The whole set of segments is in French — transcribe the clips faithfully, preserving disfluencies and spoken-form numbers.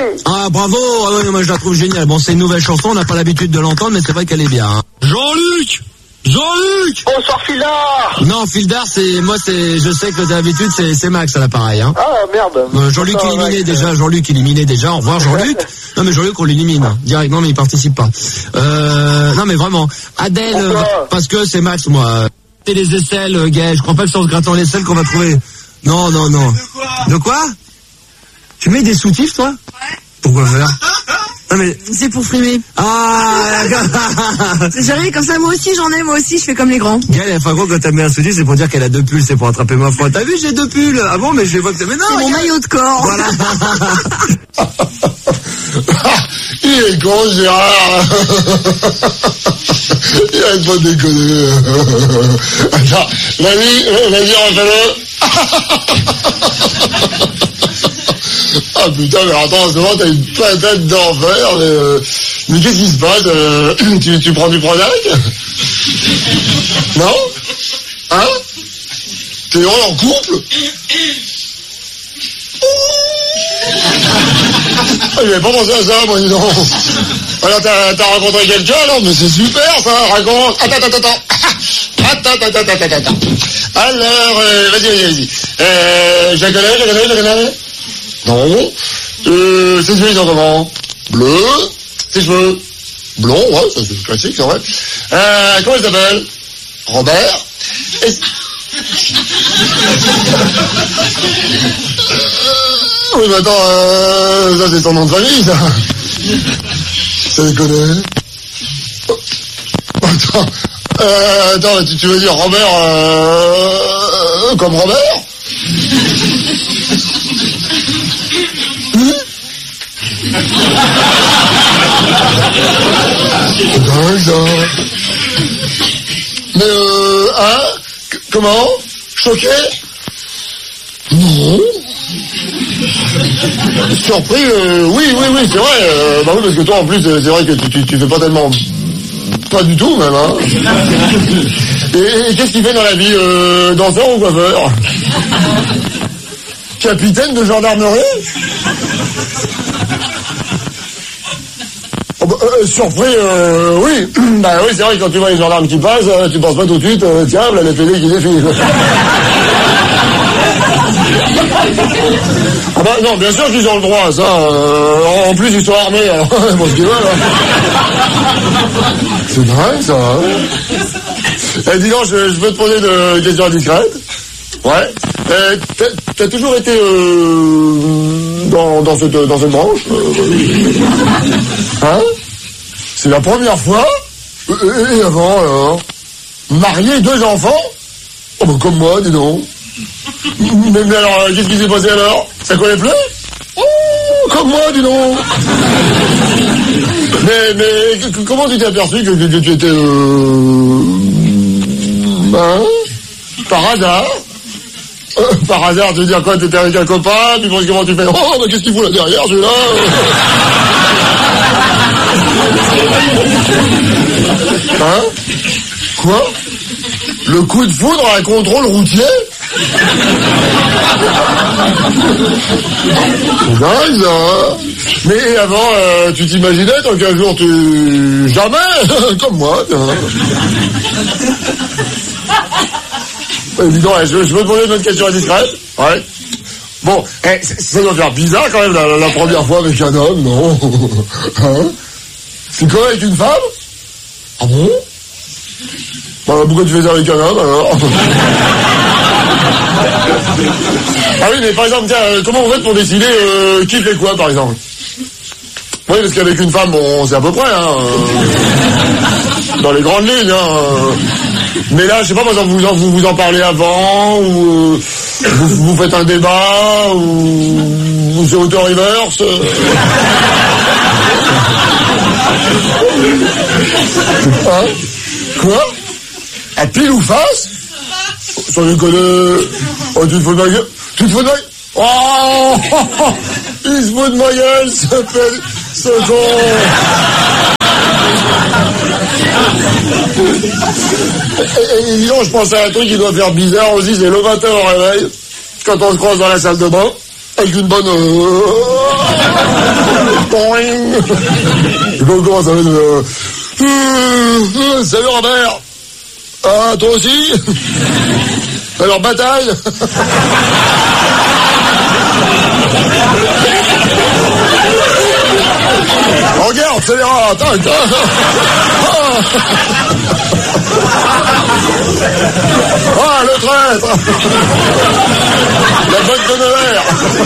Ah, bravo. Ah, ouais, moi, je la trouve géniale. Bon, c'est une nouvelle chanson, on n'a pas l'habitude de l'entendre, mais c'est vrai qu'elle est bien. Hein. Jean-Luc Jean-Luc Bonsoir Fildar. Non, Fildar, c'est moi, c'est je sais que d'habitude c'est c'est Max à l'appareil. Hein. Ah merde. Euh, Jean-Luc Bonsoir, éliminé Max. déjà, Jean-Luc éliminé déjà. Au revoir Jean-Luc. Non mais Jean-Luc on l'élimine hein, directement, mais il participe pas. Euh, non mais vraiment. Adèle, euh, parce que c'est Max moi. C'est les aisselles, euh, Gaël. Je crois pas que c'est en se grattant l'aisselle qu'on va trouver. Non non non. De quoi De quoi Tu mets des soutifs toi? Ouais. Pourquoi faire? Non mais c'est pour frimer. Ah, j'arrive comme ça, moi aussi j'en ai, moi aussi je fais comme les grands. Gaël, elle fait gros quand t'as mis un soutif, c'est pour dire qu'elle a deux pulls, c'est pour attraper ma foi. T'as vu, j'ai deux pulls. Ah bon, mais je les vois que c'est... Mais non, c'est mon maillot de corps. Voilà. Il est con, Gérard. Il arrête pas de déconner. Attends, vas-y, vas-y, refais-le. Ah putain, mais attends, c'est vrai, t'as une patate d'enfer, mais, euh, mais qu'est-ce qui se passe euh, tu, tu prends du Prozac? Non? Hein? T'es heureux en couple? Ah, j'avais pas pensé à ça, moi, dis donc. Alors, t'as, t'as rencontré quelqu'un, alors? Mais c'est super, ça, raconte. Attends, attends, attends. Attends, attends, attends, attends, attends. Alors, euh, vas-y, vas-y, vas-y. Euh, je la connais, je la connais, je la connais. Non. Euh, ses yeux, ils sont comment? Bleu. Ses cheveux? Blond, ouais, ça c'est classique, c'est vrai. Euh, comment il s'appelle? Robert. Et... Oui, mais attends, euh, ça c'est son nom de famille, ça. Ça déconne. Oh. Attends, euh, attends, tu, tu veux dire Robert, euh, comme Robert? C'est dingue, ça. Mais euh, hein? C- comment? Choqué? Non. Surpris, euh, oui, oui, oui, c'est vrai. Euh, bah oui, parce que toi, en plus, c'est vrai que tu, tu, tu fais pas tellement... Pas du tout, même, hein. Et, et qu'est-ce qu'il fait dans la vie? Euh, danseur ou coiffeur? Capitaine de gendarmerie? Oh bah, euh, surpris, euh, oui. Bah oui, c'est vrai que quand tu vois les gendarmes qui passent, euh, tu penses pas tout de suite, euh, tiens, là, les P D qui défilent. Ah bah non, bien sûr qu'ils ont le droit, ça. Euh, en plus, ils sont armés, alors, bon, ce qu'ils veulent. Hein. C'est dingue, ça. Hein. Eh, dis donc, je, je peux te poser une question indiscrète? Ouais. Euh, t'as, t'as toujours été euh, dans, dans, cette, dans cette branche euh, Hein? C'est la première fois? Et, et avant, alors? Marié, deux enfants? Oh bah comme moi, dis donc. Mais, mais alors, qu'est-ce qui s'est passé alors? Ça collait plus? Oh, comme moi, dis donc. Mais, mais, comment tu t'es aperçu que, que, que tu étais... Euh... Hein? Par hasard? Euh, par hasard, tu veux dire quoi? T'étais avec un copain, puis bon, comment tu fais? Oh, mais qu'est-ce qu'il fout là derrière, celui-là? Hein? Quoi? Le coup de foudre à un contrôle routier? C'est dingue, ça, hein? Mais avant, euh, tu t'imaginais, tant qu'un jour tu... Jamais. Comme moi, tiens. Évidemment, je, je peux te poser une autre question indiscrète? Ouais. Bon, eh, ça doit faire bizarre quand même la, la, la première fois avec un homme, non? Hein? C'est quoi avec une femme? Ah bon? Bah, pourquoi tu fais ça avec un homme alors? Ah oui, mais par exemple, tiens, euh, comment on fait pour décider euh, qui fait quoi, par exemple? Oui, parce qu'avec une femme, bon, c'est à peu près, hein. Euh, dans les grandes lignes, hein. Euh, mais là, je sais pas, par exemple, vous en, vous, vous en parlez avant, ou euh, vous, vous faites un débat, ou, ou c'est auto-reverse. Euh... Hein? Quoi? À pile ou face? Sans déconner. Oh, tu te fous de ma gueule? Tu te fous de ma gueule? Oh! Il se fout de ma gueule, ce fait, ce con! Et, et disons, je pense à un truc qui doit faire bizarre aussi, c'est le matin au réveil, quand on se croise dans la salle de bain, avec une bonne... Euh... Je comment ça va être... Euh... Euh... Salut Robert. Ah, toi aussi. Alors, bataille. Regarde, c'est les rats, attends, ah, le traître. La botte de Noël.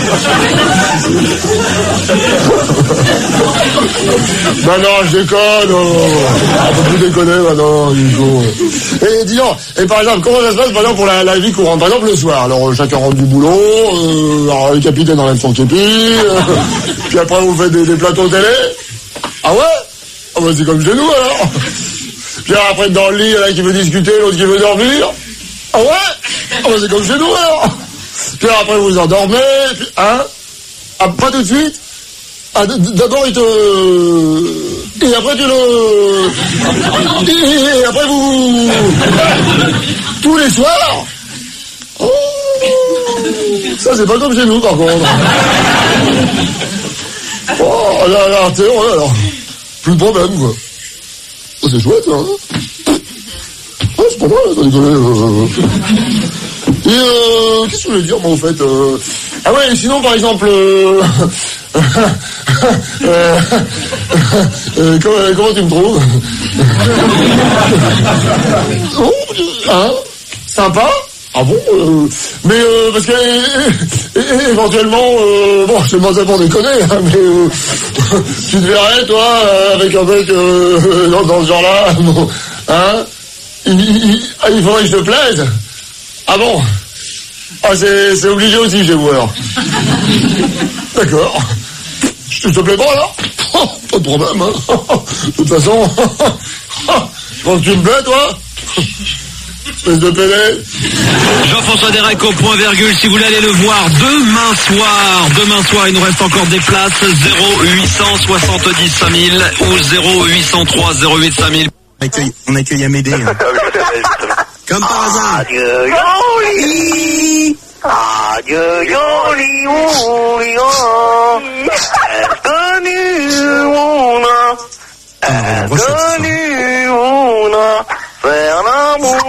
Non, non, je déconne. Oh. On peut plus déconner maintenant, Nico. Et dis donc, et par exemple, comment ça se passe par exemple pour la, la vie courante? Par exemple, le soir, alors chacun rentre du boulot, euh, alors le capitaine enlève son képi, euh, puis après vous faites des, des plateaux télé. Ah ouais? Ah bah c'est comme chez nous alors. Puis après dans le lit, il y en a qui veut discuter, l'autre qui veut dormir. Ah ouais? Ah bah c'est comme chez nous alors. Puis après vous vous endormez, puis, hein? Ah, pas tout de suite? Ah, d'abord il te... Et après tu le... Et après vous... Tous les soirs? Oh, ça c'est pas comme chez nous par contre. Oh là là, t'es heureux alors. Plus de problème quoi. Oh, c'est chouette hein. Oh, c'est pas mal, t'as rigolé. Euh... Et euh... qu'est-ce que je voulais dire moi au fait euh... Ah ouais, sinon par exemple... Euh... euh... euh... comment, comment tu me trouves? Oh, hein? Sympa? Ah bon euh, mais euh, parce que euh, euh, éventuellement euh, bon je te demande ça pour déconner hein, mais euh, tu te verrais toi euh, avec un mec euh, dans, dans ce genre là bon, hein il, il, il faudrait que je te plaise. Ah bon? Ah c'est, c'est obligé aussi chez vous alors. D'accord. Je te plais pas alors? Oh, pas de problème hein. De toute façon je pense que tu me plais toi. Espèce de pédé. Jean-François Derek au point virgule, si vous voulez aller le voir demain soir, demain soir il nous reste encore des places, zéro huit cent soixante-dix cinq mille ou zéro huit cent trois zéro huit cinq mille. On accueille, on accueille Amédée. Hein. Comme par hasard. Adieu, Yoli. Adieu, Yoli, Yoli, est venu, on a, est venu, on a, faire l'amour.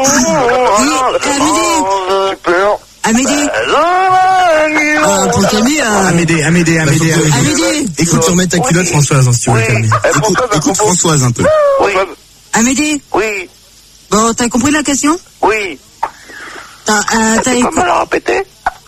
Amédée. Ah, pour le calmer, euh... Amédée, Amédée, Amédée, Amédée. Amédée. Écoute, tu remets ta culotte, Françoise, hein, si tu veux le calmer. Écoute, écoute Françoise un peu. Oui. Amédée. Oui. Bon, t'as compris la question? Oui. T'as, euh, t'as Tu peux me la répéter?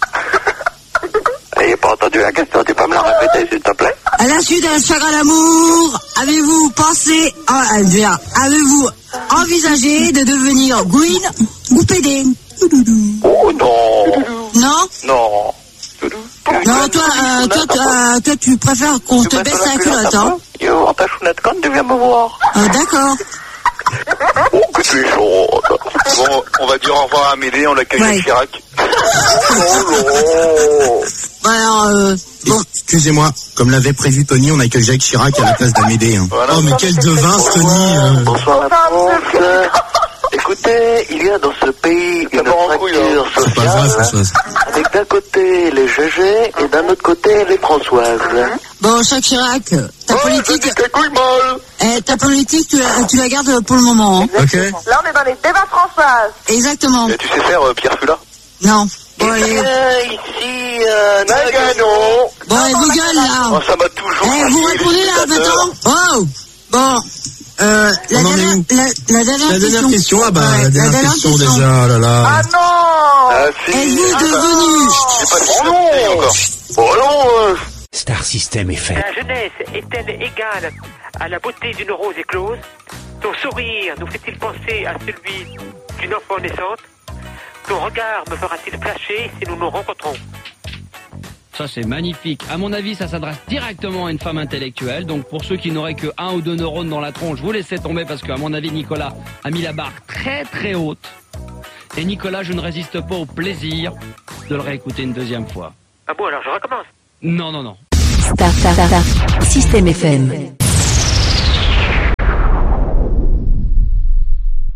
J'ai pas entendu la question, tu peux me la répéter, s'il te plaît? À la suite d'un chagrin d'amour, avez-vous pensé, ah, avez-vous envisagé de devenir Green ou P D? Oh non. Non? Non. Non, toi, euh, toi, toi, toi, tu préfères qu'on te baisse la culotte, hein? Yo, en ta chounette quand tu viens me voir. Ah, d'accord. Oh, que tu es chaude. Bon, on va dire au revoir à Amédée, on l'accueille Ouais. avec Chirac. Oh non. Bon, alors, euh, bon. Excusez-moi, comme l'avait prévu Tony, on accueille Jacques Chirac à la place d'Amédée. Hein. Voilà. Oh mais quel devin ce Tony euh... Bonsoir la France. Écoutez, il y a dans ce pays une fracture C'est pas vrai sociale Françoise. avec d'un côté les G G et d'un autre côté les Françoises. Bon, Jacques Chirac, ta politique, Tes couilles molles. eh, ta politique, tu la, tu la gardes pour le moment, hein? Ok. Là, on est dans les débats Françoises. Exactement. Et tu sais faire euh, Pierre Fula? Non. Et Bon, allez. bien ici, euh, Nagano. Bon, allez, vous gueule, là. Oh, ça m'a toujours Eh, vous fatigué, répondez les là, dictateurs. maintenant? Oh! Bon. Euh, la On en est dernière, où la, la dernière La dernière question, ah bah Ouais, la dernière question déjà, oh là là. Ah non. Ah si. Êtes-vous Ah, devenu... j'ai pas dit ça encore. Oh non. euh, Star System F M. La jeunesse est-elle égale à la beauté d'une rose éclose? Ton sourire nous fait-il penser à celui d'une enfant naissante? Ton regard me fera-t-il flasher si nous nous rencontrons? Ça c'est magnifique. À mon avis, ça s'adresse directement à une femme intellectuelle. Donc pour ceux qui n'auraient que un ou deux neurones dans la tronche, vous laissez tomber parce qu'à mon avis, Nicolas a mis la barre très très haute. Et Nicolas, je ne résiste pas au plaisir de le réécouter une deuxième fois. Ah bon, alors je recommence. Non, non, non. Star, Star, Star, System F M. Donc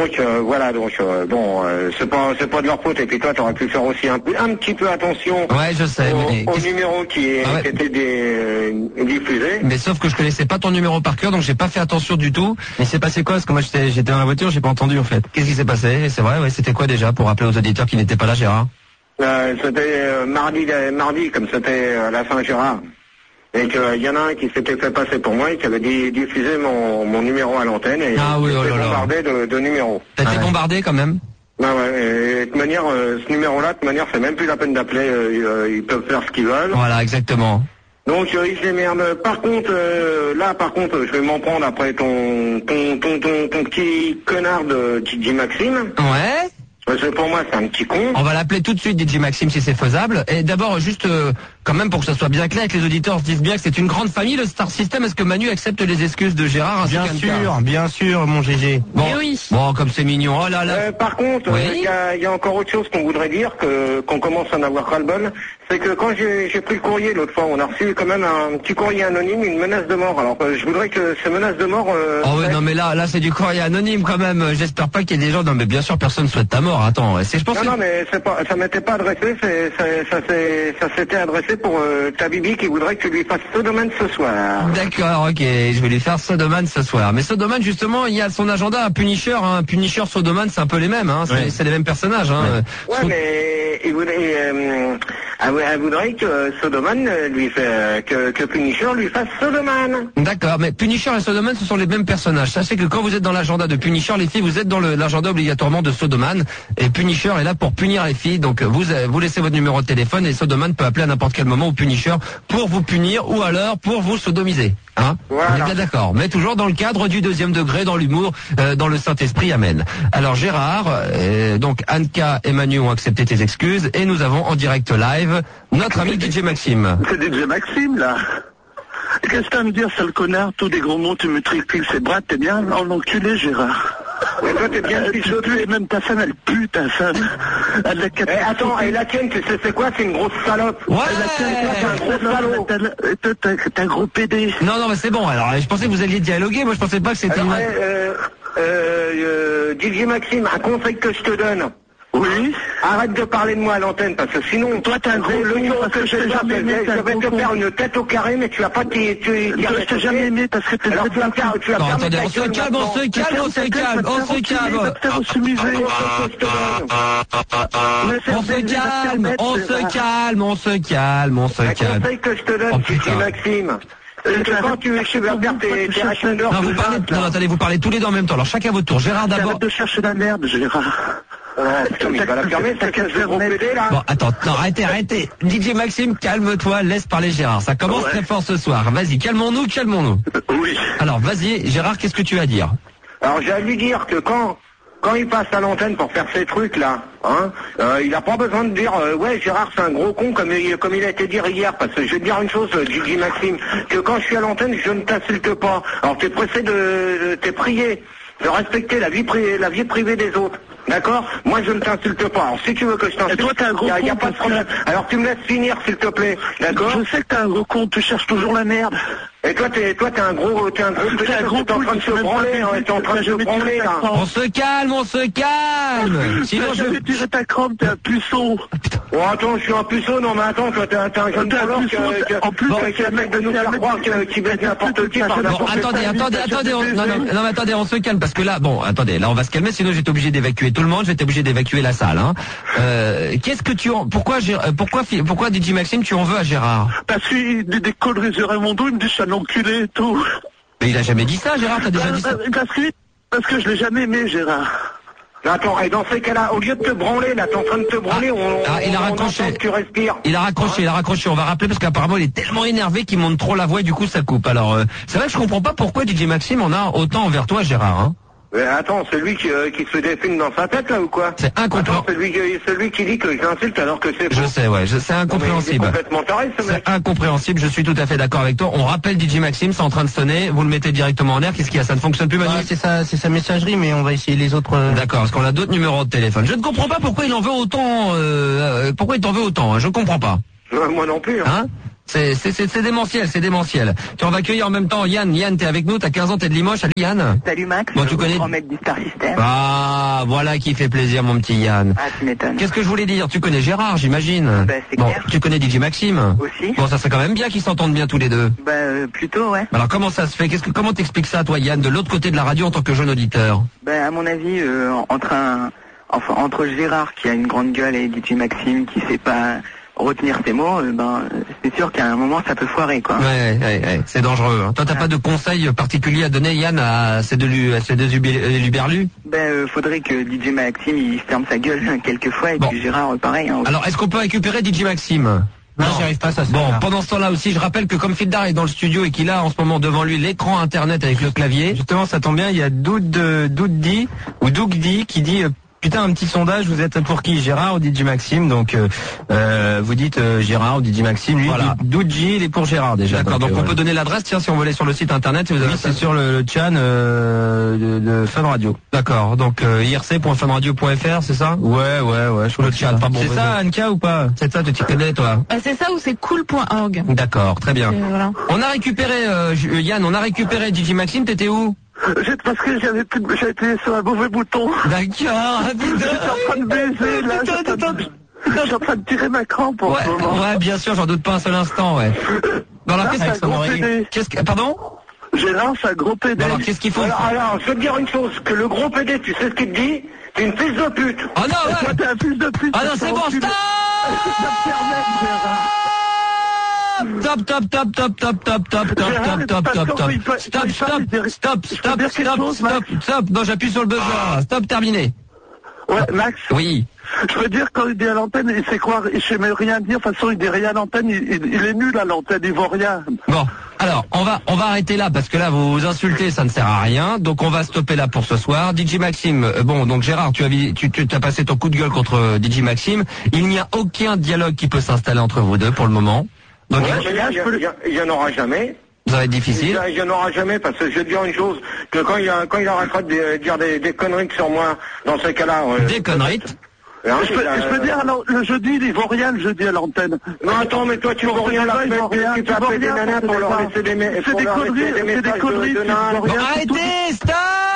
donc euh, voilà, donc euh, bon, euh, c'est pas c'est pas de leur faute. Et puis toi, t'aurais pu faire aussi un, un petit peu attention. Ouais, je sais. Au, mais... au numéro qui, est, ah ouais. qui était des, euh, diffusé. Mais sauf que je connaissais pas ton numéro par cœur, donc j'ai pas fait attention du tout. Mais c'est passé quoi? Parce que moi j'étais j'étais dans la voiture, j'ai pas entendu en fait. Qu'est-ce qui s'est passé? C'est vrai, ouais. C'était quoi déjà pour rappeler aux auditeurs qui n'étaient pas là, Gérard? Euh, c'était euh, mardi, mardi, comme c'était à la Saint-Gérard. Et qu'il y en a un qui s'était fait passer pour moi et qui avait diffusé mon, mon numéro à l'antenne et ah, oui, oh là là. bombardé de, de numéros. T'as été ah, bombardé quand même? Bah ouais, et de manière, euh, ce numéro-là, de manière, c'est même plus la peine d'appeler, euh, ils peuvent faire ce qu'ils veulent. Voilà, exactement. Donc euh, ils se démerdent. Par contre, euh, là, par contre, je vais m'en prendre après ton, ton, ton, ton, ton petit connard de D J Maxime. Ouais. Parce que pour moi, c'est un petit con. On va l'appeler tout de suite D J Maxime si c'est faisable. Et d'abord, juste euh, quand même pour que ça soit bien clair, que les auditeurs se disent bien que c'est une grande famille, le Star System. Est-ce que Manu accepte les excuses de Gérard? Bien sûr, bien sûr, mon G G. Bon, oui. Bon, comme c'est mignon. Oh là là. Euh, par contre, il oui. y, y a encore autre chose qu'on voudrait dire, que qu'on commence à en avoir ras-le-bol. C'est que quand j'ai pris le courrier l'autre fois, on a reçu quand même un petit courrier anonyme, une menace de mort. Alors euh, je voudrais que ces menaces de mort... Euh, oh oui, non mais là, là c'est du courrier anonyme quand même. J'espère pas qu'il y ait des gens... Non mais bien sûr, personne souhaite ta mort. Attends, c'est je pense... Non, non, mais c'est pas, ça m'était pas adressé, c'est, ça, ça s'était adressé pour euh, ta bibi qui voudrait que tu lui fasses Sodoman ce soir. D'accord, ok, je vais lui faire Sodoman ce soir. Mais Sodoman, justement, il y a son agenda, Punisher, hein. Punisher, Sodoman, c'est un peu les mêmes, hein. C'est ouais. les mêmes personnages, hein. Ouais, Sod... mais il voudrait, euh, elle voudrait que Sodoman lui fait, que, que Punisher lui fasse Sodoman. D'accord, mais Punisher et Sodoman, ce sont les mêmes personnages. Sachez que quand vous êtes dans l'agenda de Punisher, les filles, vous êtes dans l'agenda obligatoirement de Sodoman. Et Punisher est là pour punir les filles. Donc vous, vous laissez votre numéro de téléphone et Sodoman peut appeler à n'importe quel moment au Punisher pour vous punir ou alors pour vous sodomiser. Hein voilà. On est bien d'accord. Mais toujours dans le cadre du deuxième degré, dans l'humour, euh, dans le Saint-Esprit. Amen. Alors Gérard, euh, donc Anka et Manu ont accepté tes excuses et nous avons en direct live notre ami D J Maxime. C'est D J Maxime là. Qu'est-ce que t'as à me dire, sale connard? Tous des gros mots, tu me tripiles ses bras, t'es bien en enculé, Gérard. Mais toi, t'es bien euh, tu pues, et même ta femme, elle pue, ta femme. Elle a eh, attends, et la tienne, tu sais c'est quoi? C'est une grosse salope. Ouais. Et la tienne, c'est un gros salaud. T'es un gros pédé. Non, non, mais c'est bon. Alors, je pensais que vous alliez dialoguer. Moi, je pensais pas que c'était... Une... Euh, euh, euh, D J Maxime, un conseil que je te donne. Oui. Arrête de parler de moi à l'antenne, parce que sinon, toi t'es un gros le con, jour que je vais te faire une tête au carré, mais tu vas pas t'y je t'ai jamais aimé parce que t'es... Alors tu vas faire, tu vas faire... Attendez, on se calme, on se calme, on se calme, on se calme. On se calme, on se calme, on se calme, on se calme. Un conseil que je te donne, D J Maxime. Quand tu vas faire tes rachins d'or... Non, vous parlez, non, attendez, vous parlez tous les deux en même temps. Alors chacun à votre tour. Gérard d'abord. Arrête de chercher la merde, Gérard. Oh, putain, mais il va la fermer, ta case de gros pédé, là. Bon, attends, non, arrêtez, arrêtez. D J Maxime, calme-toi, laisse parler Gérard. Ça commence ouais. très fort ce soir. Vas-y, calmons-nous, calmons-nous. Oui. Alors, vas-y, Gérard, qu'est-ce que tu as à dire? Alors, j'ai à lui dire que quand, quand il passe à l'antenne pour faire ces trucs-là, hein, euh, il n'a pas besoin de dire, euh, ouais, Gérard, c'est un gros con, comme il, comme il a été dit hier, parce que je vais te dire une chose, D J Maxime, que quand je suis à l'antenne, je ne t'insulte pas. Alors, t'es pressé de, t'es prié de respecter la vie privée, la vie privée des autres. D'accord? Moi, je ne t'insulte pas. Alors, si tu veux que je t'insulte, il n'y a, y a pas de problème. Alors, tu me laisses finir, s'il te plaît. D'accord? Je sais que t'es un gros con, tu cherches toujours la merde. Et toi, t'es, toi, t'es un gros, t'es un gros, t'es un gros, t'es en train de se branler, hein, t'es en train de se branler, là. On se calme, on se calme! Sinon, je vais tirer ta crampe, t'es un puceau. Oh, attends, je suis un puceau, non, mais attends, toi, t'es un, t'es un jeune voleur que, en plus, c'est un mec de nous faire croire qui baisse n'importe qui par n'importe qui. Attendez, attendez, attendez, non, non, non, mais attendez, on se calme, parce que là, bon, attendez, là, on va se calmer, sinon j'étais obligé d'évacuer tout le monde, j'étais obligé d'évacuer la salle, hein. Euh, qu'est-ce que tu en, pourquoi, pourquoi, pourquoi, D J Maxime, tu en veux à Gérard? Parce qu'il dit des conneries sur Raimondo, il me dit, je suis un enculé et tout. Mais il a jamais dit ça, Gérard, t'as déjà dit ça? Parce que, parce que je l'ai jamais aimé, Gérard. Là, attends, et dans ces cas-là, au lieu de te branler, là, t'es en train de te branler, ah, on, ah, il a on raccroché. entend que tu respires. Il a raccroché, hein? il a raccroché. On va rappeler parce qu'apparemment il est tellement énervé qu'il monte trop la voix et du coup ça coupe. Alors, euh, c'est vrai que je comprends pas pourquoi D J Maxime en a autant envers toi, Gérard, hein. Mais attends, c'est lui qui, euh, qui se fait des films dans sa tête, là, ou quoi? C'est incompréhensible. C'est lui, celui qui dit que je l'insulte alors que c'est faux. Je sais, ouais, c'est incompréhensible. C'est complètement taré, ce mec. C'est incompréhensible, je suis tout à fait d'accord avec toi. On rappelle D J Maxime, c'est en train de sonner, vous le mettez directement en air, qu'est-ce qu'il y a? Ça ne fonctionne plus, Manu? Ouais, c'est ça, c'est sa messagerie, mais on va essayer les autres. Euh... D'accord, parce qu'on a d'autres numéros de téléphone. Je ne comprends pas pourquoi il en veut autant, euh, pourquoi il t'en veut autant, hein, je comprends pas. Euh, moi non plus, hein. Hein? C'est, c'est, c'est, c'est démentiel, c'est démentiel. Tu on va accueillir en même temps Yann. Yann, t'es avec nous, t'as quinze ans, t'es de Limoges. Salut Yann. Salut Max. Bon, tu connais. Grand mec du Star System. Ah, voilà qui fait plaisir, mon petit Yann. Ah, tu m'étonnes. Qu'est-ce que je voulais dire? Tu connais Gérard, j'imagine. Bah, c'est bon, clair. tu connais D J Maxime. Aussi. Bon, ça serait quand même bien qu'ils s'entendent bien tous les deux. Bah, euh, plutôt, ouais. Alors, comment ça se fait? Qu'est-ce que, comment t'expliques ça, toi, Yann, de l'autre côté de la radio en tant que jeune auditeur? Bah, à mon avis, euh, entre un, enfin, entre Gérard qui a une grande gueule et D J Maxime qui sait pas retenir ses mots, euh, ben, c'est sûr qu'à un moment ça peut foirer, quoi. Ouais, ouais, ouais, c'est dangereux. Hein. Toi, t'as ouais. pas de conseils particuliers à donner, Yann, à ces deux, à ces deux luberlus? Ben, euh, faudrait que D J Maxime il ferme sa gueule quelquefois et bon. que Gérard, pareil. Hein, alors, est-ce qu'on peut récupérer D J Maxime? Non, j'y arrive pas, ça se Bon, fait pendant ce temps-là aussi, je rappelle que comme Fildar est dans le studio et qu'il a en ce moment devant lui l'écran internet avec le clavier. Justement, ça tombe bien, il y a Doud, Douddi, ou Dougdi qui dit, euh, putain, un petit sondage, vous êtes pour qui, Gérard ou D J Maxime? Donc, euh, euh, vous dites euh, Gérard ou D J Maxime. Lui, voilà. Doudji, il est pour Gérard déjà. D'accord, donc, donc euh, on peut donner l'adresse, tiens, si on veut aller sur le site internet. Si vous avez oui, c'est sur le, le chan euh, de, de Fun Radio. D'accord, donc euh, I R C point fun radio point F R, c'est ça? Ouais, ouais, ouais. Sur le chat. Bon, c'est ça, Anka, ou pas? C'est ça, tu t'y connais, toi? euh, C'est ça ou c'est cool point org? D'accord, très bien. Voilà. On a récupéré, euh, Yann, on a récupéré D J Maxime, t'étais où? Parce que j'avais plus de... j'ai été sur un mauvais bouton. D'accord. J'étais en train de baiser, là. Je suis en train de tirer ma crampe en ouais, ce moment. Ouais, bien sûr, j'en doute pas un seul instant, ouais. Bon, alors, qu'est-ce que... Qu'est-ce que... Pardon? Gérard, c'est un gros P D. Bon, alors, qu'est-ce qu'il faut? Alors, alors, je veux te dire une chose, que le gros P D, tu sais ce qu'il te dit? C'est une fils de pute. Oh non, ouais. Toi, t'es un fils de pute. Ah non, c'est bon, stop! Stop, stop, stop, stop, stop, stop, stop, stop, stop, stop, stop, stop, stop, stop, stop, stop, stop, stop, stop, non, j'appuie sur le buzzer, stop, terminé. Ouais, Max. Oui. Je veux dire, quand il dit à l'antenne, il sait quoi, il sait même rien dire, de toute façon, il dit rien à l'antenne, il, il, il est nul à l'antenne, il vaut rien. Bon. Alors, on va, on va arrêter là, parce que là, vous vous insultez, ça ne sert à rien, donc on va stopper là pour ce soir. D J Maxime, euh, bon, donc Gérard, tu as, tu, tu as passé ton coup de gueule contre euh, D J Maxime. Il n'y a aucun dialogue qui peut s'installer entre vous deux pour le moment. Donc, ouais, il n'y en aura jamais. Ça va être difficile. Il n'y en aura jamais parce que je vais te dire une chose, que quand il, a, quand il arrêtera de dire des, des conneries sur moi, dans ces cas-là... Euh, des conneries hein, je, peux, je peux dire, alors, le jeudi, il vaut rien le jeudi à l'antenne. Non, attends, mais toi, tu vaux rien la semaine, tu peux appeler des nanas pour leur laisser des messages. C'est des conneries, c'est des conneries. Arrêtez, stop!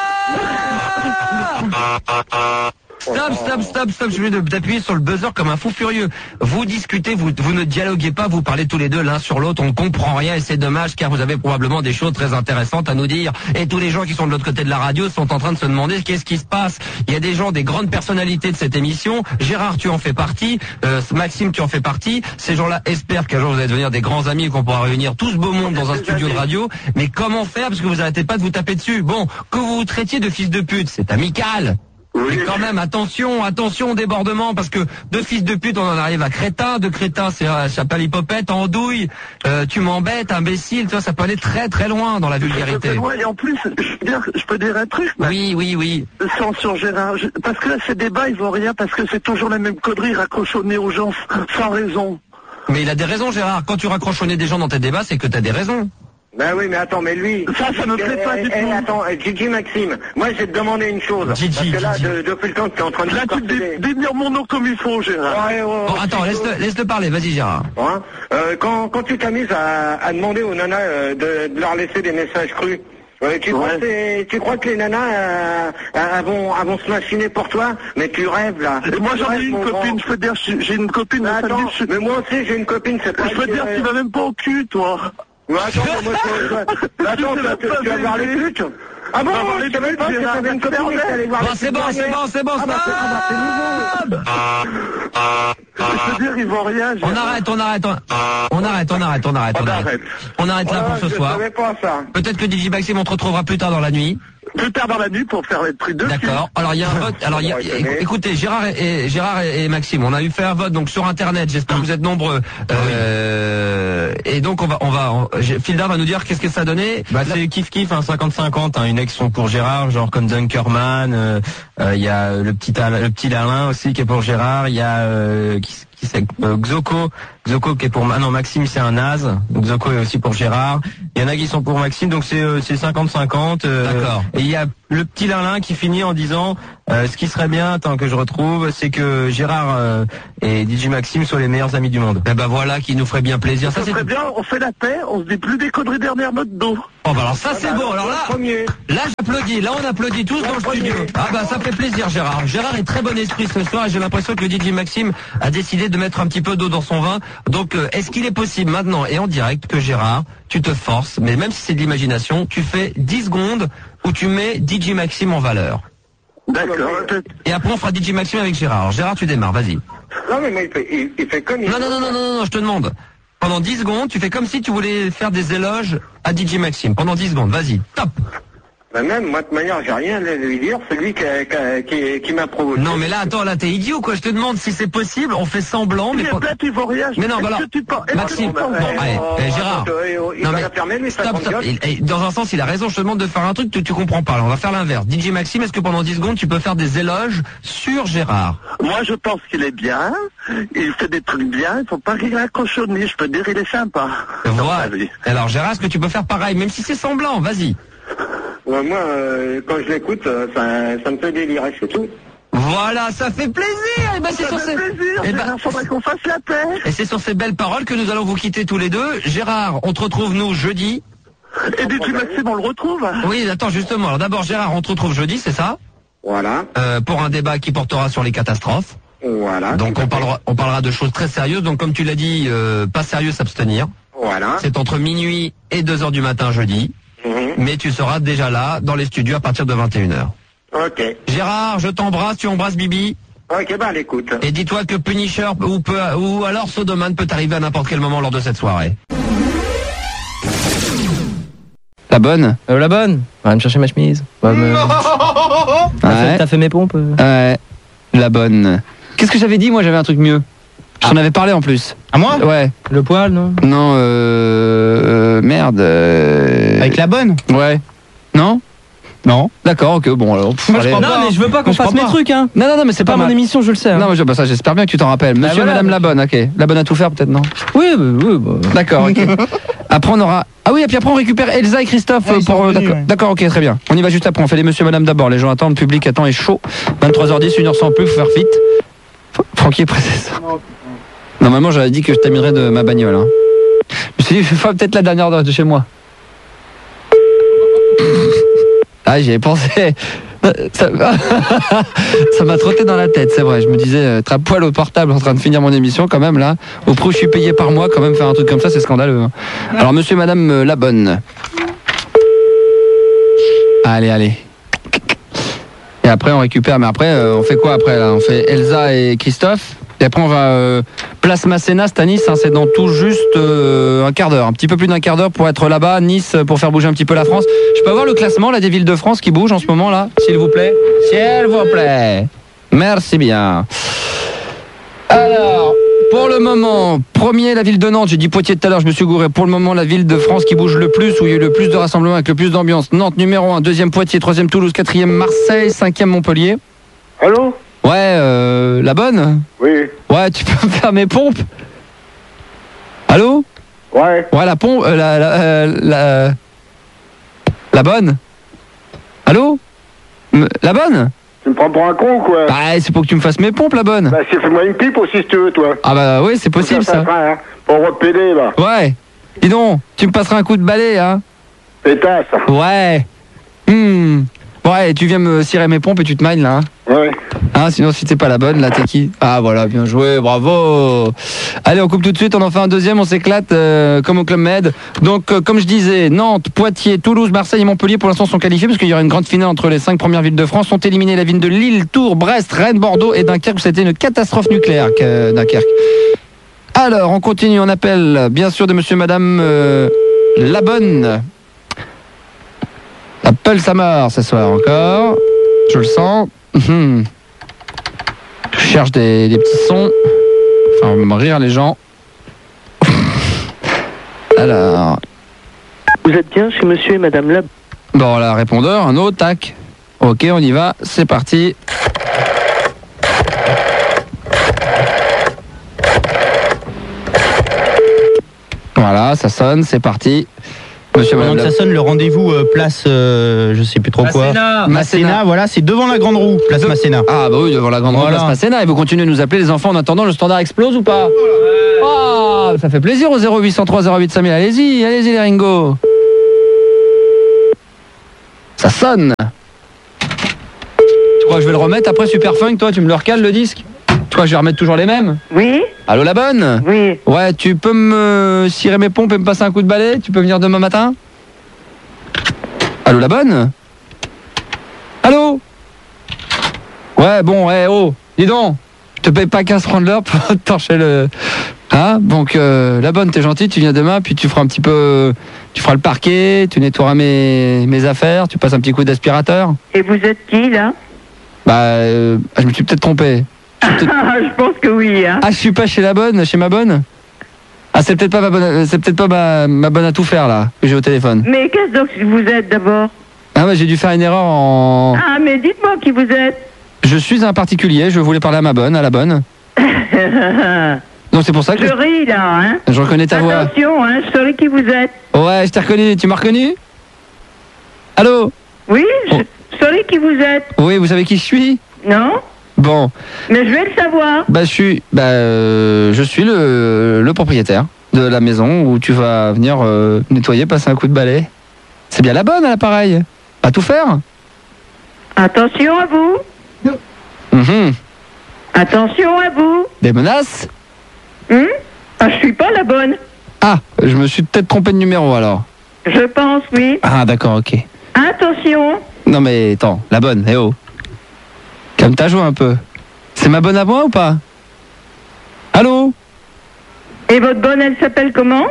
Stop, stop, stop, stop, je vais t'appuyer sur le buzzer comme un fou furieux. Vous discutez, vous, vous ne dialoguez pas, vous parlez tous les deux l'un sur l'autre, on ne comprend rien et c'est dommage car vous avez probablement des choses très intéressantes à nous dire. Et tous les gens qui sont de l'autre côté de la radio sont en train de se demander qu'est-ce qui se passe. Il y a des gens, des grandes personnalités de cette émission. Gérard, tu en fais partie. Euh, Maxime, tu en fais partie. Ces gens-là espèrent qu'un jour vous allez devenir des grands amis et qu'on pourra réunir tout ce beau monde dans un studio de radio. Mais comment faire parce que vous arrêtez pas de vous taper dessus. Bon, que vous vous traitiez de fils de pute, c'est amical. Mais quand même, attention, attention au débordement, parce que de fils de pute, on en arrive à crétin, de crétin, c'est à chapalipopette, andouille, euh, tu m'embêtes, imbécile, tu vois, ça peut aller très très loin dans la vulgarité. Loin, et en plus, je peux dire, je peux dire un truc. Oui, oui, oui. Sans sur Gérard, je, parce que là, ces débats, ils vont rien, parce que c'est toujours la même connerie, raccrochonner aux gens sans raison. Mais il a des raisons, Gérard. Quand tu raccroches des gens dans tes débats, c'est que t'as des raisons. Ben oui, mais attends, mais lui... Ça, ça me plaît pas du tout. Attends, D J Maxime, moi j'ai demandé une chose. Gigi, parce que là, de, depuis le temps que tu es en train de... Là, tu dis mon nom comme il faut, Gérard. Ouais, ouais, bon, attends, laisse-le laisse parler, vas-y, Gérard. Hein euh, quand, quand tu t'amuses à, à demander aux nanas euh, de, de leur laisser des messages crus, euh, tu, ouais. crois que tu crois que les nanas euh, elles vont, elles vont se machiner pour toi? Mais tu rêves, là. Et moi, j'en ai une copine, je peux dire, j'ai une copine... Mais, attends, je... mais moi aussi, j'ai une copine, c'est pas... Je peux dire, tu vas même pas au cul, toi. Mais attends, moi, je... attends, tu, tu vas voir les putes? Ah bon, je savais pas que t'avais une copine qui allait voir les putes. C'est bon, c'est bon, c'est bon, c'est bon, Je veux dire, ils vont rien. On arrête, on arrête, on arrête, on arrête, on arrête, on arrête. On arrête là pour ce soir. Peut-être que D J Maxime, on te retrouvera plus tard dans la nuit. Plus tard dans la nuit pour faire les prix de. D'accord. Alors il y a un vote. Alors il y a, écoutez, Gérard et Gérard et Maxime, on a eu fait un vote donc sur internet. J'espère que vous êtes nombreux. Euh, et donc on va, on va, Fildar va nous dire qu'est-ce que ça a donné. Bah c'est kiff kiff, hein, cinquante cinquante, hein, une ex pour Gérard, genre comme Dunkerman. Il euh, euh, y a le petit le petit Alain aussi qui est pour Gérard. Il y a euh, qui, qui c'est euh, Xoko, Xoko qui est pour ah non Maxime c'est un naze. Donc Xoko est aussi pour Gérard. Il y en a qui sont pour Maxime, donc c'est euh, c'est cinquante cinquante. Euh, D'accord. Et il y a le petit Lin qui finit en disant euh, ce qui serait bien, tant que je retrouve, c'est que Gérard euh, et D J Maxime soient les meilleurs amis du monde. Eh ben voilà, qui nous ferait bien plaisir. Ça, Ça, c'est serait bien, on fait la paix, on se dit plus des conneries derrière notre dos. Oh bah alors ça c'est beau, alors là, Premier. là j'applaudis, là on applaudit tous dans le studio. Ah bah ça fait plaisir Gérard. Gérard est très bon esprit ce soir et j'ai l'impression que le D J Maxime a décidé de mettre un petit peu d'eau dans son vin. Donc euh, est-ce qu'il est possible maintenant et en direct que Gérard, tu te forces, mais même si c'est de l'imagination, tu fais dix secondes où tu mets D J Maxime en valeur. D'accord. Et après on fera D J Maxime avec Gérard. Alors, Gérard tu démarres, vas-y. Non, mais moi, il fait, il, il fait comme il Non, non, non, non, non, non, je te demande. Pendant dix secondes, tu fais comme si tu voulais faire des éloges à D J Maxime. Pendant dix secondes, vas-y, top. Ben même, moi, de manière, j'ai rien à lui dire, c'est lui qui, qui, qui, qui m'a provoqué. Non, mais là, attends, là, t'es idiot, quoi. Je te demande si c'est possible, on fait semblant, mais... Il est pas- bête, il vaut rien. Mais non, Est-ce bah alors, que tu penses- est-ce que Maxime, tu penses- bon, allez, oh, eh, Gérard. attends, il Non, va mais la fermer, lui, sa stop, grande stop. gueule. Il- eh, dans un sens, il a raison, je te demande de faire un truc que tu comprends pas. Alors, on va faire l'inverse. D J Maxime, est-ce que pendant dix secondes, tu peux faire des éloges sur Gérard? Moi, je pense qu'il est bien. Il fait des trucs bien. Il faut pas qu'il ait un cochonnier. Je peux dire, il est sympa. Voilà. Alors, Gérard, est-ce que tu peux faire pareil, même si c'est semblant? Vas-y. Ouais, moi, euh, quand je l'écoute, euh, ça, ça me fait délirer, c'est tout. Voilà, ça fait plaisir. Et ben, c'est Ça sur fait ces... plaisir. Eh ben, Gérard, faudrait qu'on fasse la paix. Et c'est sur ces belles paroles que nous allons vous quitter tous les deux. Gérard, on te retrouve nous jeudi. Et D J Maxime, on le retrouve. Oui, attends, justement. Alors d'abord, Gérard, on te retrouve jeudi, c'est ça? Voilà. Euh, pour un débat qui portera sur les catastrophes. Voilà. Donc on parlera, on parlera de choses très sérieuses. Donc comme tu l'as dit, euh, pas sérieux, s'abstenir. Voilà. C'est entre minuit et deux heures du matin jeudi. Mhm. Mais tu seras déjà là, dans les studios, à partir de vingt et une heures. Ok. Gérard, je t'embrasse, tu embrasses Bibi. Ok, bah, l'écoute. Et dis-toi que Punisher ou, peut, ou alors Sodoman peut arriver à n'importe quel moment lors de cette soirée. La bonne Euh, la bonne. Va me chercher ma chemise. Va me... T'as fait, Ouais. t'as fait mes pompes euh Ouais, la bonne. Qu'est-ce que j'avais dit? Moi, j'avais un truc mieux. Je t'en avais parlé en plus. À moi? Ouais. Le poil, non? Non, euh... euh, merde. euh, Avec la bonne? Ouais. Non? Non. D'accord, ok, bon alors. pff, Moi, je allez. crois pas. Non, mais je veux pas qu'on Moi, je fasse crois mes pas. trucs, hein. Non, non, non, mais c'est C'est pas, pas mon mal. émission, je le sais. hein. Non, mais je- bah, ça, j'espère bien que tu t'en rappelles. Monsieur voilà, et madame la bonne, ok. La bonne à tout faire, peut-être, non? Oui, bah, oui, bah. D'accord, ok. Après, on aura. Ah oui, et puis après, on récupère Elsa et Christophe. Ouais, euh, ils pour. sont euh, venus, D'accord, ouais. d'accord, ok, très bien. On y va juste après. On fait les monsieur et madame d'abord. Les gens attendent, le public attend, est chaud. vingt-trois heures dix, une heure sans plus, faut faire vite. F- Francky est pressé, ça. Normalement, j'avais dit que je terminerais de ma bagnole. Hein. Je me suis dit, je vais peut-être la dernière de de chez moi. Ah, j'y ai pensé. Ça ça m'a trotté dans la tête, c'est vrai. Je me disais, euh, être à poil au portable en train de finir mon émission, quand même, là. Au prix où je suis payé par mois, quand même, faire un truc comme ça, c'est scandaleux. hein. Alors, monsieur et madame euh, la bonne. Allez, allez. Et après, on récupère. Mais après, euh, on fait quoi après, là? On fait Elsa et Christophe. Et après, on va euh, Place Masséna, c'est à Nice. Hein, c'est dans tout juste euh, un quart d'heure. Un petit peu plus d'un quart d'heure pour être là-bas. Nice, euh, pour faire bouger un petit peu la France. Je peux avoir le classement là, des villes de France qui bougent en ce moment, là? S'il vous plaît. S'il vous plaît. Merci bien. Alors, pour le moment, premier, la ville de Nantes. J'ai dit Poitiers tout à l'heure, je me suis gouré. Pour le moment, la ville de France qui bouge le plus, où il y a eu le plus de rassemblements avec le plus d'ambiance. Nantes numéro un, deuxième Poitiers, troisième Toulouse, quatrième Marseille, cinquième Montpellier. Allô? Ouais, euh, la bonne? Oui. Ouais, tu peux me faire mes pompes? Allô? Ouais. Ouais, la pompe, euh, la, la, euh, la, la bonne? Allô? Me- La bonne? Tu me prends pour un con ou quoi? Bah, c'est pour que tu me fasses mes pompes, la bonne. Bah, c'est fais-moi une pipe aussi si tu veux, toi. Ah bah oui, c'est possible ça. fera, hein, pour repéder, là. Ouais. Dis donc, tu me passeras un coup de balai, hein? Pétasse. Ouais. Hmm. Ouais, tu viens me cirer mes pompes et tu te mines là, hein? Ouais. Hein, sinon si t'es pas la bonne, là t'es qui? Ah voilà, bien joué, bravo. Allez, on coupe tout de suite, on en fait un deuxième, on s'éclate euh, comme au Club Med. Donc euh, comme je disais, Nantes, Poitiers, Toulouse, Marseille et Montpellier pour l'instant sont qualifiés parce qu'il y aura une grande finale entre les cinq premières villes de France. Sont éliminés la ville de Lille, Tours, Brest, Rennes, Bordeaux et Dunkerque où c'était une catastrophe nucléaire, que- Dunkerque. Alors, on continue, on appelle bien sûr de monsieur et madame euh, la bonne. Appelle sa mort ce soir encore. Je le sens. Hum. Je cherche des, des petits sons. Enfin, me rire les gens. Alors. Vous êtes bien chez monsieur et madame Lab. Bon, là, répondeur, un autre, tac. Ok, on y va, c'est parti. Voilà, ça sonne, c'est parti. Monsieur Pendant que ça sonne, le rendez-vous euh, place, euh, je sais plus trop quoi. Masséna. Masséna, voilà, c'est devant la Grande Roue, place De... Masséna. Ah bah oui, devant la Grande Roue, voilà. place Masséna. Et vous continuez de nous appeler les enfants en attendant, le standard explose ou pas? Ah, ça fait plaisir au zéro huit cent trois zéro huit cinq mille. Allez-y, allez-y les Ringo. Ça sonne. Tu crois que je vais le remettre après Super Funk, toi? Tu me le recales le disque? Tu crois que je vais remettre toujours les mêmes? Oui. Allô la bonne? Oui. Ouais, tu peux me cirer mes pompes et me passer un coup de balai? Tu peux venir demain matin? Allô la bonne? Allô? Ouais, bon, eh, oh, dis donc, je te paye pas quinze francs de l'heure pour torcher le... Hein? Donc, euh, la bonne, t'es gentille, tu viens demain, puis tu feras un petit peu... Tu feras le parquet, tu nettoieras mes, mes affaires, tu passes un petit coup d'aspirateur. Et vous êtes qui, là? Bah, euh, je me suis peut-être trompé. Je pense que oui, hein. Ah, je suis pas chez la bonne, chez ma bonne? Ah, c'est peut-être pas ma bonne, c'est peut-être pas ma, ma bonne à tout faire, là, que j'ai au téléphone. Mais qu'est-ce donc que vous êtes, d'abord? Ah, ouais, j'ai dû faire une erreur en... Ah, mais dites-moi qui vous êtes. Je suis un particulier, je voulais parler à ma bonne, à la bonne. Donc c'est pour ça que... Je ris, là, hein. Je reconnais ta voix. Attention, hein, je saurai qui vous êtes. Ouais, je t'ai reconnu, tu m'as reconnu? Allô? Oui, je oh. saurai qui vous êtes. Oui, vous savez qui je suis? Non. Bon. Mais je vais le savoir. Bah, je suis, bah, euh, je suis le, le propriétaire de la maison où tu vas venir euh, nettoyer, passer un coup de balai. C'est bien la bonne à l'appareil. À tout faire. Attention à vous. Mmh. Attention à vous. Des menaces? Hum ah, je suis pas la bonne. Ah, je me suis peut-être trompé de numéro alors. Je pense, oui. Ah, d'accord, ok. Attention. Non mais attends, la bonne, eh oh. Calme ta joie un peu. C'est ma bonne à moi ou pas? Allô? Et votre bonne, elle s'appelle comment?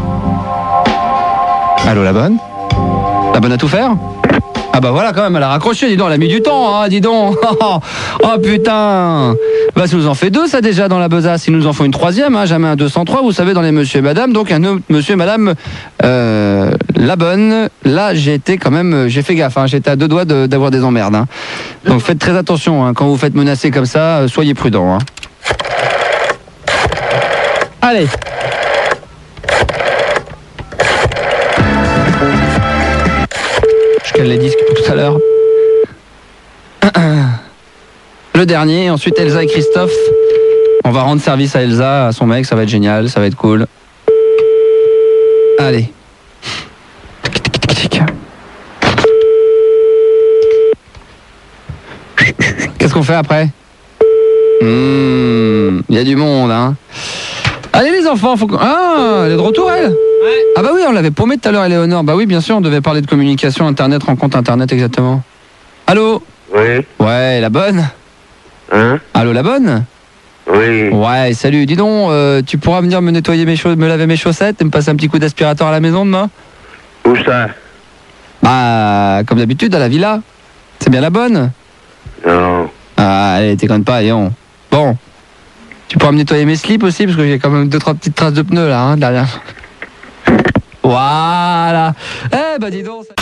Allô la bonne? La bonne à tout faire? Ah bah voilà quand même, elle a raccroché, dis donc, elle a mis du temps, hein, dis donc. Oh putain. Bah ça nous en fait deux ça déjà dans la besace, il nous en faut une troisième, hein, jamais un deux cent trois, vous savez, dans les monsieur et madame, donc un autre monsieur et madame euh, la bonne. Là j'ai été quand même, j'ai fait gaffe, hein, j'étais à deux doigts de, d'avoir des emmerdes. Hein. Donc faites très attention, hein, quand vous faites menacer comme ça, euh, soyez prudents. Hein. Allez. Je cale les disques pour tout à l'heure. Le dernier, et ensuite Elsa et Christophe. On va rendre service à Elsa, à son mec, ça va être génial, ça va être cool. Allez. Qu'est-ce qu'on fait après? Il mmh, y a du monde, hein. Allez les enfants, faut que... Ah, elle est de retour, elle? Ouais. Ah bah oui, on l'avait paumé tout à l'heure, Éléonore. Bah oui, bien sûr, on devait parler de communication, internet, rencontre internet, exactement. Allô? Oui. Ouais, la bonne? Hein? Allô, la bonne? Oui. Ouais, salut, dis donc, euh, tu pourras venir me nettoyer mes chaussettes, me laver mes chaussettes et me passer un petit coup d'aspirateur à la maison demain? Où ça? Bah, comme d'habitude, à la villa. C'est bien la bonne? Non. Ah, allez, t'éconnes pas, Léon. Bon. Tu pourras me nettoyer mes slips aussi, parce que j'ai quand même deux, trois petites traces de pneus, là, hein, derrière. Voilà. Eh, bah, dis donc. Ça...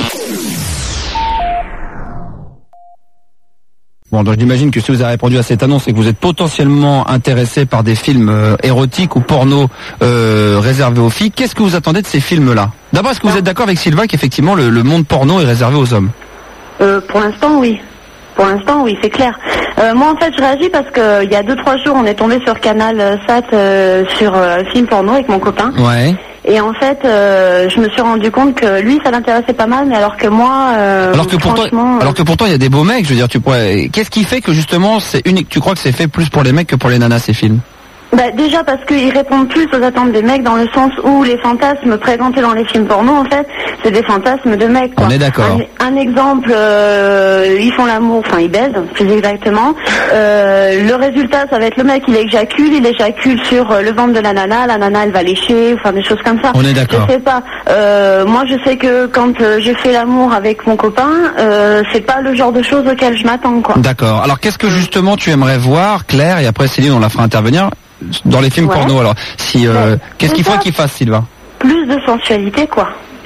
Bon, donc j'imagine que si vous avez répondu à cette annonce et que vous êtes potentiellement intéressé par des films euh, érotiques ou porno euh, réservés aux filles, qu'est-ce que vous attendez de ces films-là? D'abord, est-ce que vous êtes d'accord avec Sylvain qu'effectivement le, le monde porno est réservé aux hommes? euh, Pour l'instant, oui. Pour l'instant, oui, c'est clair. Euh, moi, en fait, je réagis parce que il y a deux, trois jours, on est tombé sur Canal euh, Sat euh, sur euh, film porno avec mon copain. Ouais. Et en fait, euh, je me suis rendu compte que lui, ça l'intéressait pas mal, mais alors que moi, euh, alors que pourtant, franchement, alors que pourtant, il y a des beaux mecs. Je veux dire, tu pourrais. Qu'est-ce qui fait que justement, c'est unique? Tu crois que c'est fait plus pour les mecs que pour les nanas ces films? Bah, déjà parce qu'ils répondent plus aux attentes des mecs dans le sens où les fantasmes présentés dans les films porno, en fait, c'est des fantasmes de mecs, quoi. On est d'accord. Un, un exemple, euh, ils font l'amour, enfin ils baisent, plus exactement. Euh, le résultat, ça va être le mec, il éjacule, il éjacule sur euh, le ventre de la nana, la nana elle va lécher, enfin des choses comme ça. On est d'accord. Je sais pas. Euh, moi je sais que quand euh, je fais l'amour avec mon copain, euh, c'est pas le genre de choses auxquelles je m'attends, quoi. D'accord. Alors qu'est-ce que justement tu aimerais voir, Claire, et après Céline, on la fera intervenir dans les films Ouais. porno. Alors, si euh, Ouais. qu'est-ce qu'il C'est faut ça. qu'il fasse, Sylvain? Plus de sensualité, quoi.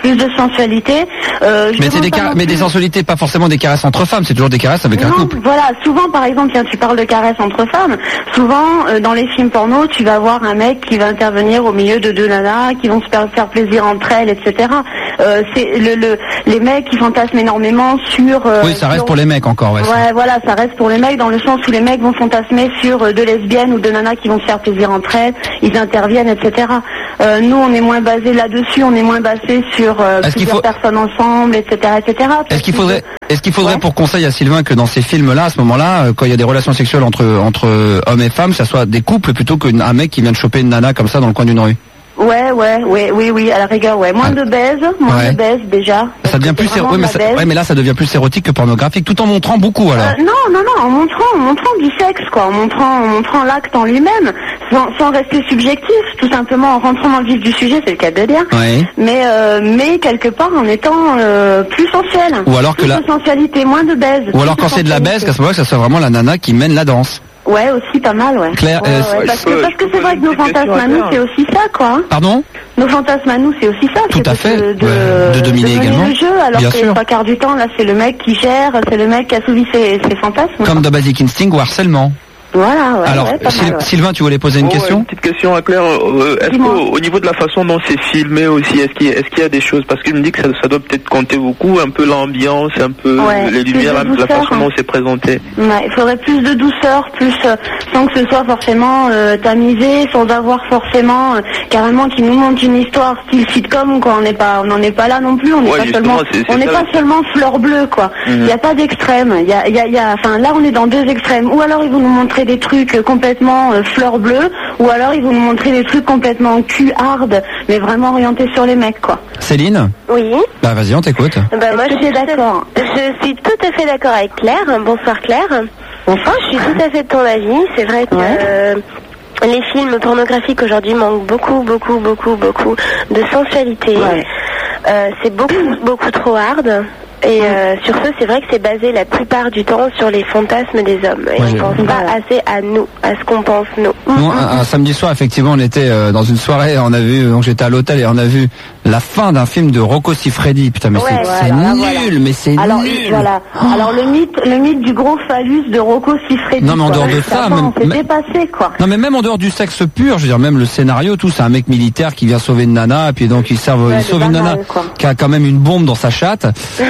plus de sensualité. Euh, mais c'est des car- mais des sensualités, pas forcément des caresses entre femmes, c'est toujours des caresses avec non, un couple. Voilà, souvent par exemple, tiens, tu parles de caresses entre femmes. Souvent euh, dans les films porno, tu vas voir un mec qui va intervenir au milieu de deux nanas qui vont se faire, faire plaisir entre elles, et cetera. Euh, c'est le, le les mecs qui fantasment énormément sur. Euh, oui, ça reste sur... pour les mecs encore, ouais. Ouais, voilà, ça reste pour les mecs dans le sens où les mecs vont fantasmer sur euh, deux lesbiennes ou deux nanas qui vont se faire plaisir entre elles, ils interviennent, et cetera. Euh, nous, on est moins basé là-dessus, on est moins basé sur euh, plusieurs faut... personnes ensemble, et cetera, et cetera. Est-ce qu'il faudrait, est-ce qu'il faudrait ouais. pour conseil à Sylvain que dans ces films-là, à ce moment-là, euh, quand il y a des relations sexuelles entre entre hommes et femmes, ça soit des couples plutôt qu'un mec qui vient de choper une nana comme ça dans le coin d'une rue? Ouais, ouais, ouais, oui, oui, à la rigueur, ouais. Moins ah. de baise, moins ouais. de baise déjà. Ça devient plus éro... ouais, mais ça... ouais, mais là, ça devient plus érotique que pornographique, tout en montrant beaucoup, alors. Euh, non, non, non, en montrant, en montrant du sexe, quoi, en montrant, en montrant l'acte en lui-même, sans, sans rester subjectif, tout simplement en rentrant dans le vif du sujet, c'est le cas de dire. Ouais. Mais, euh, mais quelque part en étant euh, plus sensuel. Ou alors plus que la de sensualité, moins de baise. Ou alors quand c'est de la baise, qu'à ce moment-là, que ça soit vraiment la nana qui mène la danse. Ouais, aussi pas mal, ouais. Claire, ouais, euh, ouais, parce, que, parce que c'est vrai que nos fantasmes à nous, c'est aussi ça, quoi. Pardon? Nos fantasmes à nous, c'est aussi ça. Tout à fait. De, de, ouais. de dominer de également. Le jeu, alors Bien que sûr. les trois quarts du temps, là, c'est le mec qui gère, c'est le mec qui a souvi ses, ses fantasmes. Comme dans Basic Instinct ou harcèlement. Voilà, ouais. Alors, ouais, pas Syl- mal, ouais. Sylvain, tu voulais poser une oh, question? Une petite question à Claire. Euh, est-ce qu'au au niveau de la façon dont c'est filmé aussi, est-ce qu'il, est-ce qu'il y a des choses, parce qu'il me dit que ça, ça doit peut-être compter beaucoup, un peu l'ambiance, un peu ouais, les lumières, la, douceur, la façon hein. dont c'est présenté. Ouais, il faudrait plus de douceur, plus euh, sans que ce soit forcément euh, tamisé, sans avoir forcément euh, carrément qui nous montre une histoire style sitcom, quoi. On n'est pas, on n'en est pas là non plus. On n'est ouais, pas seulement, c'est, c'est on n'est pas seulement fleur bleue, quoi. Il mm-hmm. n'y a pas d'extrême. Il y a, il y a, il y a, enfin là, on est dans deux extrêmes. Ou alors ils vont nous montrer des trucs euh, complètement euh, fleur bleue, ou alors ils vont nous montrer des trucs complètement cul hard, mais vraiment orientés sur les mecs, quoi. Céline? Oui. Bah vas-y, on t'écoute. Bah moi je suis d'accord. Je suis tout à fait d'accord avec Claire. Bonsoir Claire. Bonsoir. Je suis tout à fait de ton avis. C'est vrai que ouais. euh, les films pornographiques aujourd'hui manquent beaucoup, beaucoup, beaucoup, beaucoup de sensualité. Ouais. Euh, c'est beaucoup, beaucoup trop hard. Et euh, sur ce, c'est vrai que c'est basé la plupart du temps sur les fantasmes des hommes. Et ouais, on pense pas assez à nous, à ce qu'on pense nous. Bon, un, un samedi soir, effectivement, on était euh, dans une soirée, on a vu, donc j'étais à l'hôtel et on a vu la fin d'un film de Rocco Siffredi. Putain, mais ouais, c'est, voilà, c'est nul, voilà. mais c'est Alors, nul. Voilà. Oh. Alors le mythe, le mythe du gros phallus de Rocco Siffredi. Non, mais en dehors de ça, même, c'est dépassé, quoi. Non, mais même en dehors du sexe pur, je veux dire, même le scénario, tout, c'est un mec militaire qui vient sauver une nana, et puis donc il, serve, ouais, il sauve une nana mal, qui a quand même une bombe dans sa chatte. elle,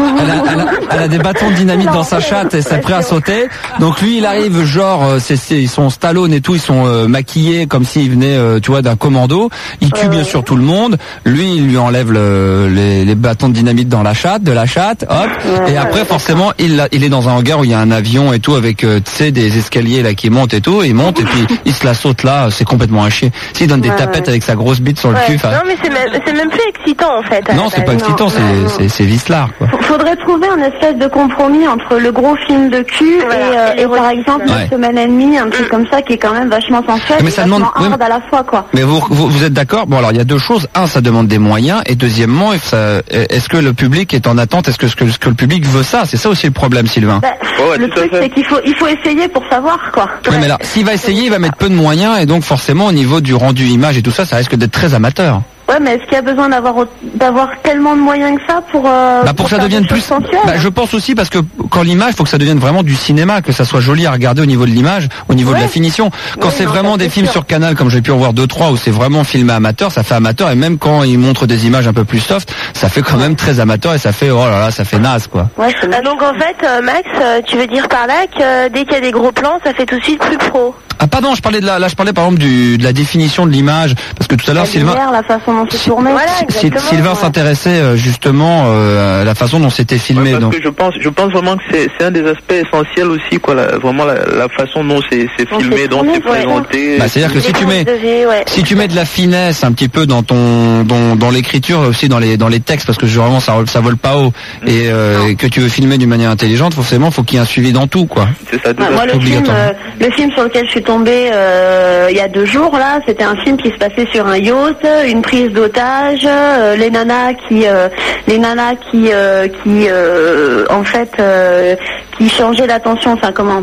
a, elle, a, elle a des bâtons de dynamite dans sa chatte et c'est prêt à sauter. Donc lui, il arrive, genre, c'est, c'est, ils sont Stallone et tout, ils sont euh, maquillés comme s'ils venaient, euh, tu vois, d'un commando. Il tue euh, bien sûr tout le monde. Lui, il lui enlève le, les, les bâtons de dynamite dans la chatte, de la chatte, hop. Ouais, et après, forcément, il, il est dans un hangar où il y a un avion et tout avec, euh, tu sais, des escaliers là qui montent et tout. Et il monte et puis il se la saute là. C'est complètement un chier. S'il donne des ouais, tapettes ouais. avec sa grosse bite sur le ouais. cul. Non, mais c'est même, c'est même plus excitant en fait. Non, c'est pas excitant, non, c'est, non. c'est, c'est vicelard, quoi. Faudrait trouver un espèce de compromis entre le gros film de cul voilà. et, euh, et, et par exemple ouais. une semaine et demie, un truc comme ça qui est quand même vachement sensuel mais et ça vachement demande, hard oui, à la fois, quoi. Mais vous, vous, vous êtes d'accord? Bon, alors il y a deux choses. Un, ça demande des moyens, et deuxièmement, ça, est-ce que le public est en attente? Est-ce que, ce que, ce que le public veut ça? C'est ça aussi le problème, Sylvain. Bah, ouais, le truc, c'est qu'il faut, il faut essayer pour savoir, quoi. Oui, ouais. mais là, s'il va essayer, il va mettre peu de moyens, et donc forcément, au niveau du rendu image et tout ça, ça risque d'être très amateur. Ouais, mais est-ce qu'il y a besoin d'avoir d'avoir tellement de moyens que ça pour euh, bah pour, pour que ça devienne plus sensuel? Bah je pense aussi parce que quand l'image, faut que ça devienne vraiment du cinéma, que ça soit joli à regarder au niveau de l'image, au niveau ouais. de la finition. Quand oui, c'est non, vraiment des films sûr. sur Canal, comme j'ai pu en voir deux trois, où c'est vraiment filmé amateur, ça fait amateur, et même quand ils montrent des images un peu plus soft, ça fait quand même très amateur et ça fait oh là là, ça fait naze, quoi. Ouais, ah, donc en fait, euh, Max, euh, tu veux dire par là que euh, dès qu'il y a des gros plans, ça fait tout de suite plus pro? Ah pardon, je parlais de la, là je parlais par exemple du, de la définition de l'image, parce que tout à l'heure la Sylvain, lumière, la façon dont c'est tourné. Voilà, Sylvain ouais. s'intéressait justement euh, à la façon dont c'était filmé. Ouais, parce donc. que je pense, je pense vraiment que c'est, c'est un des aspects essentiels aussi, quoi, la, vraiment la, la façon dont c'est, c'est filmé, dont c'est présenté. Bah, c'est-à-dire que si tu mets, devait, ouais. si tu mets de la finesse un petit peu dans ton, dans, dans l'écriture, aussi dans les, dans les textes, parce que vraiment ça, ça vole pas haut, mmh. et euh, que tu veux filmer d'une manière intelligente, forcément, faut qu'il y ait un suivi dans tout, quoi. C'est ça. Ouais, moi, le film, euh, le film sur lequel je suis tombée. Euh, Euh, il y a deux jours là, c'était un film qui se passait sur un yacht, une prise d'otage, euh, les nanas qui, euh, les nanas qui, euh, qui, euh, en fait, euh, qui changeaient d'attention, enfin comment,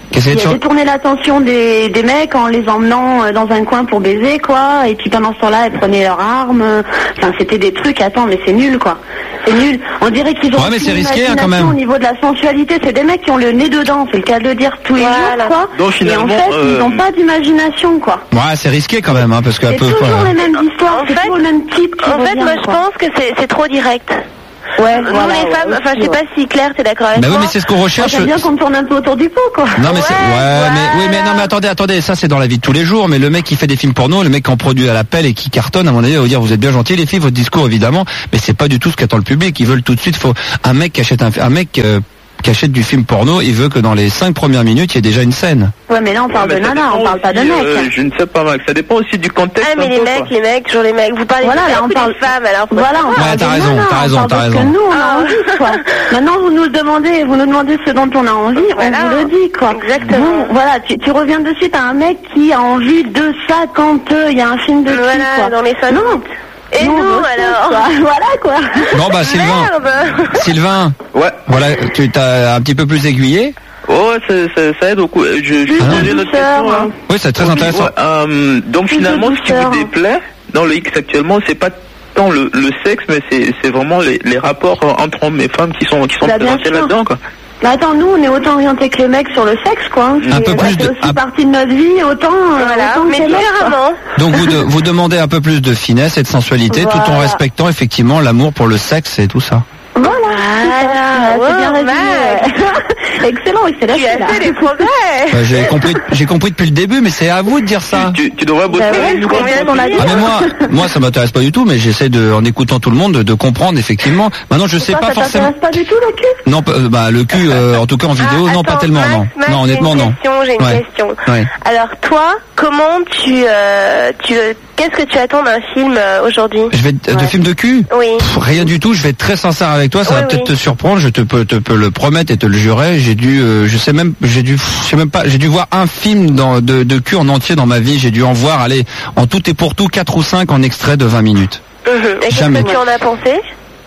Qu'est-ce Il a détourné l'attention des, des mecs en les emmenant euh, dans un coin pour baiser, quoi. Et puis pendant ce temps-là, elles prenaient leurs armes. Enfin, c'était des trucs, attends, mais c'est nul, quoi. C'est nul. On dirait qu'ils ont Ouais, mais c'est une risqué, hein, quand imagination même. au niveau de la sensualité. C'est des mecs qui ont le nez dedans, c'est le cas de le dire tous les Voilà. jours, quoi. Donc, Et finalement, en fait, euh, ils n'ont pas d'imagination, quoi. Ouais, c'est risqué quand même, hein, parce qu'à C'est peu toujours près. les mêmes histoires, En c'est fait- toujours le même type qui En fait, revient, moi, je quoi. pense que c'est c'est trop direct. Ouais, Nous, voilà, les ouais, femmes, enfin, je sais aussi, pas si Claire, t'es d'accord avec Bah oui, moi. mais c'est ce qu'on recherche. J'aime bien qu'on me tourne un peu autour du pot, quoi. Non mais c'est ouais, mais oui mais non mais attendez attendez ça c'est dans la vie de tous les jours, mais le mec qui fait des films porno, le mec qui en produit à l'appel et qui cartonne, à mon avis il va vous dire vous êtes bien gentils les filles, votre discours évidemment, mais c'est pas du tout ce qu'attend le public. Ils veulent tout de suite, faut un mec qui achète un, un mec euh, qui achète du film porno, il veut que dans les cinq premières minutes il y ait déjà une scène. Ouais, mais là, on parle Ouais, de mais ça nana, on dépend parle pas de aussi, mec. euh, je ne sais pas, Max. Ça dépend aussi du contexte. Ah, mais un les peu, mecs, quoi. les mecs, toujours les mecs. Vous parlez Voilà, des là, on mecs ou parle- des femmes, alors. faut Voilà, on savoir. parle Ouais, t'as de raison, nana, t'as on raison, parle t'as de ce raison. que nous, on a envie, quoi. Maintenant, vous nous le demandez, vous nous demandez ce dont on a envie, Voilà. on vous le dit, quoi. Exactement. Bon, voilà, tu, tu reviens de suite à un mec qui a envie de ça quand euh, il y a un film de cul, Voilà, quoi. dans les cinq Non. minutes. Et Non, nous, non, alors quoi. Voilà, quoi. Bon bah Sylvain, Merde. Sylvain, Ouais. voilà, tu t'as un petit peu plus aiguillé. Oh, ça, ça, ça aide beaucoup. Je, je Plus posais de une autre douceur. question, hein. Oui, c'est très Donc, intéressant. ouais, euh, donc Plus de finalement, ce qui douceur. vous déplaît dans le X actuellement, c'est pas tant le, le sexe, mais c'est c'est vraiment les, les rapports entre hommes et femmes qui sont qui sont Bah, bien présentés sûr. là-dedans, quoi. Bah attends, nous, on est autant orientés que les mecs sur le sexe, quoi. Un C'est- peu plus c'est de- aussi un- partie de notre vie, autant, euh, Voilà, autant que mais les mecs, quoi. différemment. Donc vous de- vous demandez un peu plus de finesse et de sensualité, tout en Voilà. respectant effectivement l'amour pour le sexe et tout ça. Voilà, Voilà, c'est bien wow, résumé. Max. ouais. Excellent, oui, c'est la Tu as fait des progrès. Bah, j'ai compris, j'ai compris depuis le début, mais c'est à vous de dire ça. Tu, tu devrais bosser. Bah ouais, ce nous, qu'on on vient de a dit. Ah mais moi, moi ça m'intéresse pas du tout, mais j'essaie de, en écoutant tout le monde, de, de comprendre effectivement. Maintenant je sais Toi, pas ça forcément. t'intéresse pas du tout, le cul? Non, p- euh, bah le cul, euh, en tout cas en vidéo, Ah, non attends, pas tellement, Max, non. Max, Non honnêtement j'ai une non. question, j'ai une Ouais. question. Ouais. Alors toi, comment tu, euh, tu, qu'est-ce que tu attends d'un film euh, aujourd'hui? Je vais de Ouais. film de cul. Oui. Pff, rien du tout. Je vais être très sincère avec toi. Ça Oui, va peut-être oui. te surprendre. Je te peux, te peux le promettre et te le jurer. J'ai dû, euh, je sais même, j'ai dû, pff, je sais même pas. J'ai dû voir un film dans, de, de cul en entier dans ma vie. J'ai dû en voir, allez, en tout et pour tout, quatre ou cinq en extrait de vingt minutes. Mhm. Et qu'est-ce Jamais. que tu en as pensé?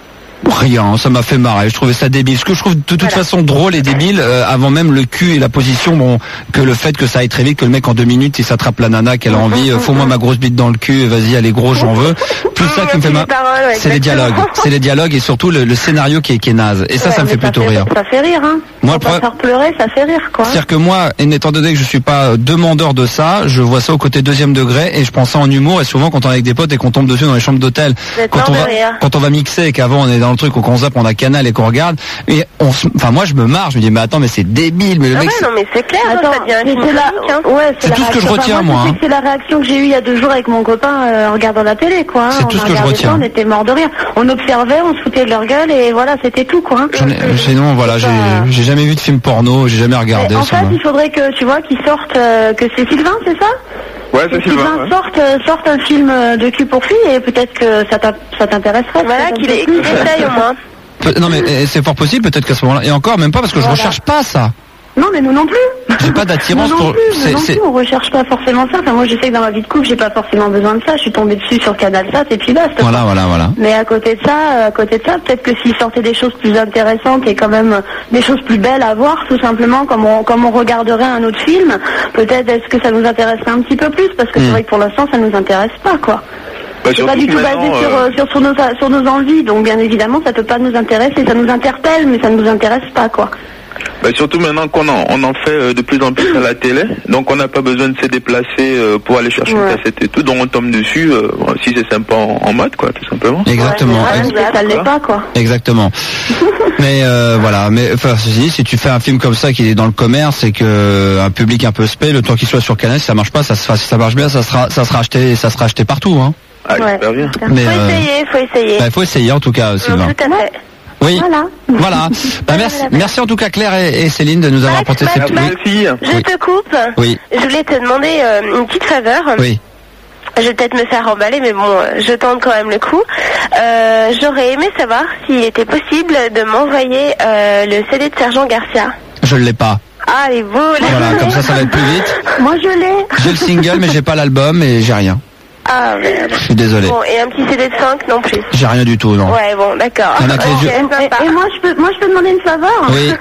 Rien, ça m'a fait marrer. Je trouvais ça débile. Ce que je trouve de toute Voilà. façon drôle et débile, euh, avant même le cul et la position, bon, que le fait que ça aille très vite, que le mec en deux minutes il s'attrape la nana qu'elle a envie, euh, fous-moi ma grosse bite dans le cul, vas-y, elle est grosse, j'en veux. Tout ça qui me fait C'est marrer, les paroles, ouais, c'est les exactement. dialogues, c'est les dialogues et surtout le, le scénario qui est, qui est naze. Et ça, Ouais, ça me mais fait plutôt rire. Ça fait rire, hein. Moi, Faut le pas problème- faire pleurer, ça fait rire, quoi. C'est-à-dire que moi, et étant donné que je suis pas euh, demandeur de ça, je vois ça au côté deuxième degré et je prends ça en humour. Et souvent, quand on est avec des potes et qu'on tombe dessus dans les chambres d'hôtel, Vous êtes quand mort on de va, rire. quand on va mixer et qu'avant on est dans le truc ou qu'on zappe, on a Canal et qu'on regarde, et on, se- enfin moi je me marre, je me dis mais attends mais c'est débile, mais le Ah mec. ouais, c'est- non, mais c'est clair, Attends, ça devient un c'est film c'est la, comique, hein. ouais, C'est la tout ce que je réaction- retiens, enfin, moi, tu sais hein. que c'est la réaction que j'ai eue il y a deux jours avec mon copain euh, en regardant la télé, quoi. hein. C'est On tout ce a que je regardé retiens. ça, on était mort de rire. On observait, on se foutait de leur gueule et voilà, c'était tout, quoi. hein. J'en ai- Sinon voilà, j'ai j'ai jamais vu de film porno, j'ai jamais regardé. Mais en ça fait, me- il faudrait que tu vois qu'ils sortent, euh, que c'est Sylvain, c'est ça? Ouais, Que c'est Sylvain. ouais. sorte, euh, sorte un film euh, de cul pour filles et peut-être que ça t'in- ça t'intéresserait. Voilà, peut-être un qu'il peu est- plus. qu'il essaye au moins. Pe- Non mais eh, c'est fort possible, peut-être qu'à ce moment-là. Et encore, même pas parce que je Voilà. recherche pas ça. Non, mais nous non plus. J'ai pas Nous d'attirance non pour. plus, nous c'est- non c'est- plus, on recherche pas forcément ça. Enfin, moi, je sais que dans ma vie de couple, j'ai pas forcément besoin de ça. Je suis tombée dessus sur CanalSat et puis basta. Voilà, voilà, voilà. Mais à côté de ça, à côté de ça, peut-être que s'il sortait des choses plus intéressantes et quand même euh, des choses plus belles à voir, tout simplement, comme on, comme on regarderait un autre film, peut-être est-ce que ça nous intéresserait un petit peu plus, parce que Mm. c'est vrai que pour l'instant, ça nous intéresse pas, quoi. Bah, C'est pas surtout du que tout basé maintenant, sur, euh, euh, sur, sur, nos, sur nos envies, donc bien évidemment, ça peut pas nous intéresser. Ça nous interpelle, mais ça ne nous intéresse pas, quoi. Bah, surtout maintenant qu'on en, on en fait euh, de plus en plus à la télé, donc on n'a pas besoin de se déplacer euh, pour aller chercher Ouais. une cassette et tout, donc on tombe dessus euh, bon, si c'est sympa en, en mode, quoi, tout simplement. Exactement. Ouais, ex- mais ça l'est pas, quoi. Exactement. mais euh, voilà, mais enfin ceci dit, si tu fais un film comme ça qui est dans le commerce et que un public un peu spé, le temps qu'il soit sur Canal, si ça marche pas, ça se si ça marche bien, ça sera ça sera acheté, ça sera acheté partout, hein. Ah, Ouais. j'espère bien. Mais Faut euh, essayer, faut essayer. bah, il faut essayer en tout cas, Mm, Sylvain. tout à fait. Oui. Voilà. Voilà. Bah, merci, merci en tout cas Claire et, et Céline de nous avoir Max, apporté Max, cette. Max, Oui. Je Oui. te coupe. Oui. Je voulais te demander euh, une petite faveur. Oui. Je vais peut-être me faire emballer, mais bon, euh, je tente quand même le coup. Euh, J'aurais aimé savoir s'il était possible de m'envoyer euh, le C D de Sergent Garcia. Je l'ai pas. Ah, les boules. Voilà, comme ça, ça va être plus vite. Moi, je l'ai. J'ai le single, mais j'ai pas l'album et j'ai rien. Ah, merde. Je suis désolé. Bon, et un petit C D de cinq non plus. J'ai rien du tout, non. Ouais, bon, d'accord. Il y en a que les Ok, yeux. sympa. Et, et moi, je peux, moi, je peux demander une faveur? Oui.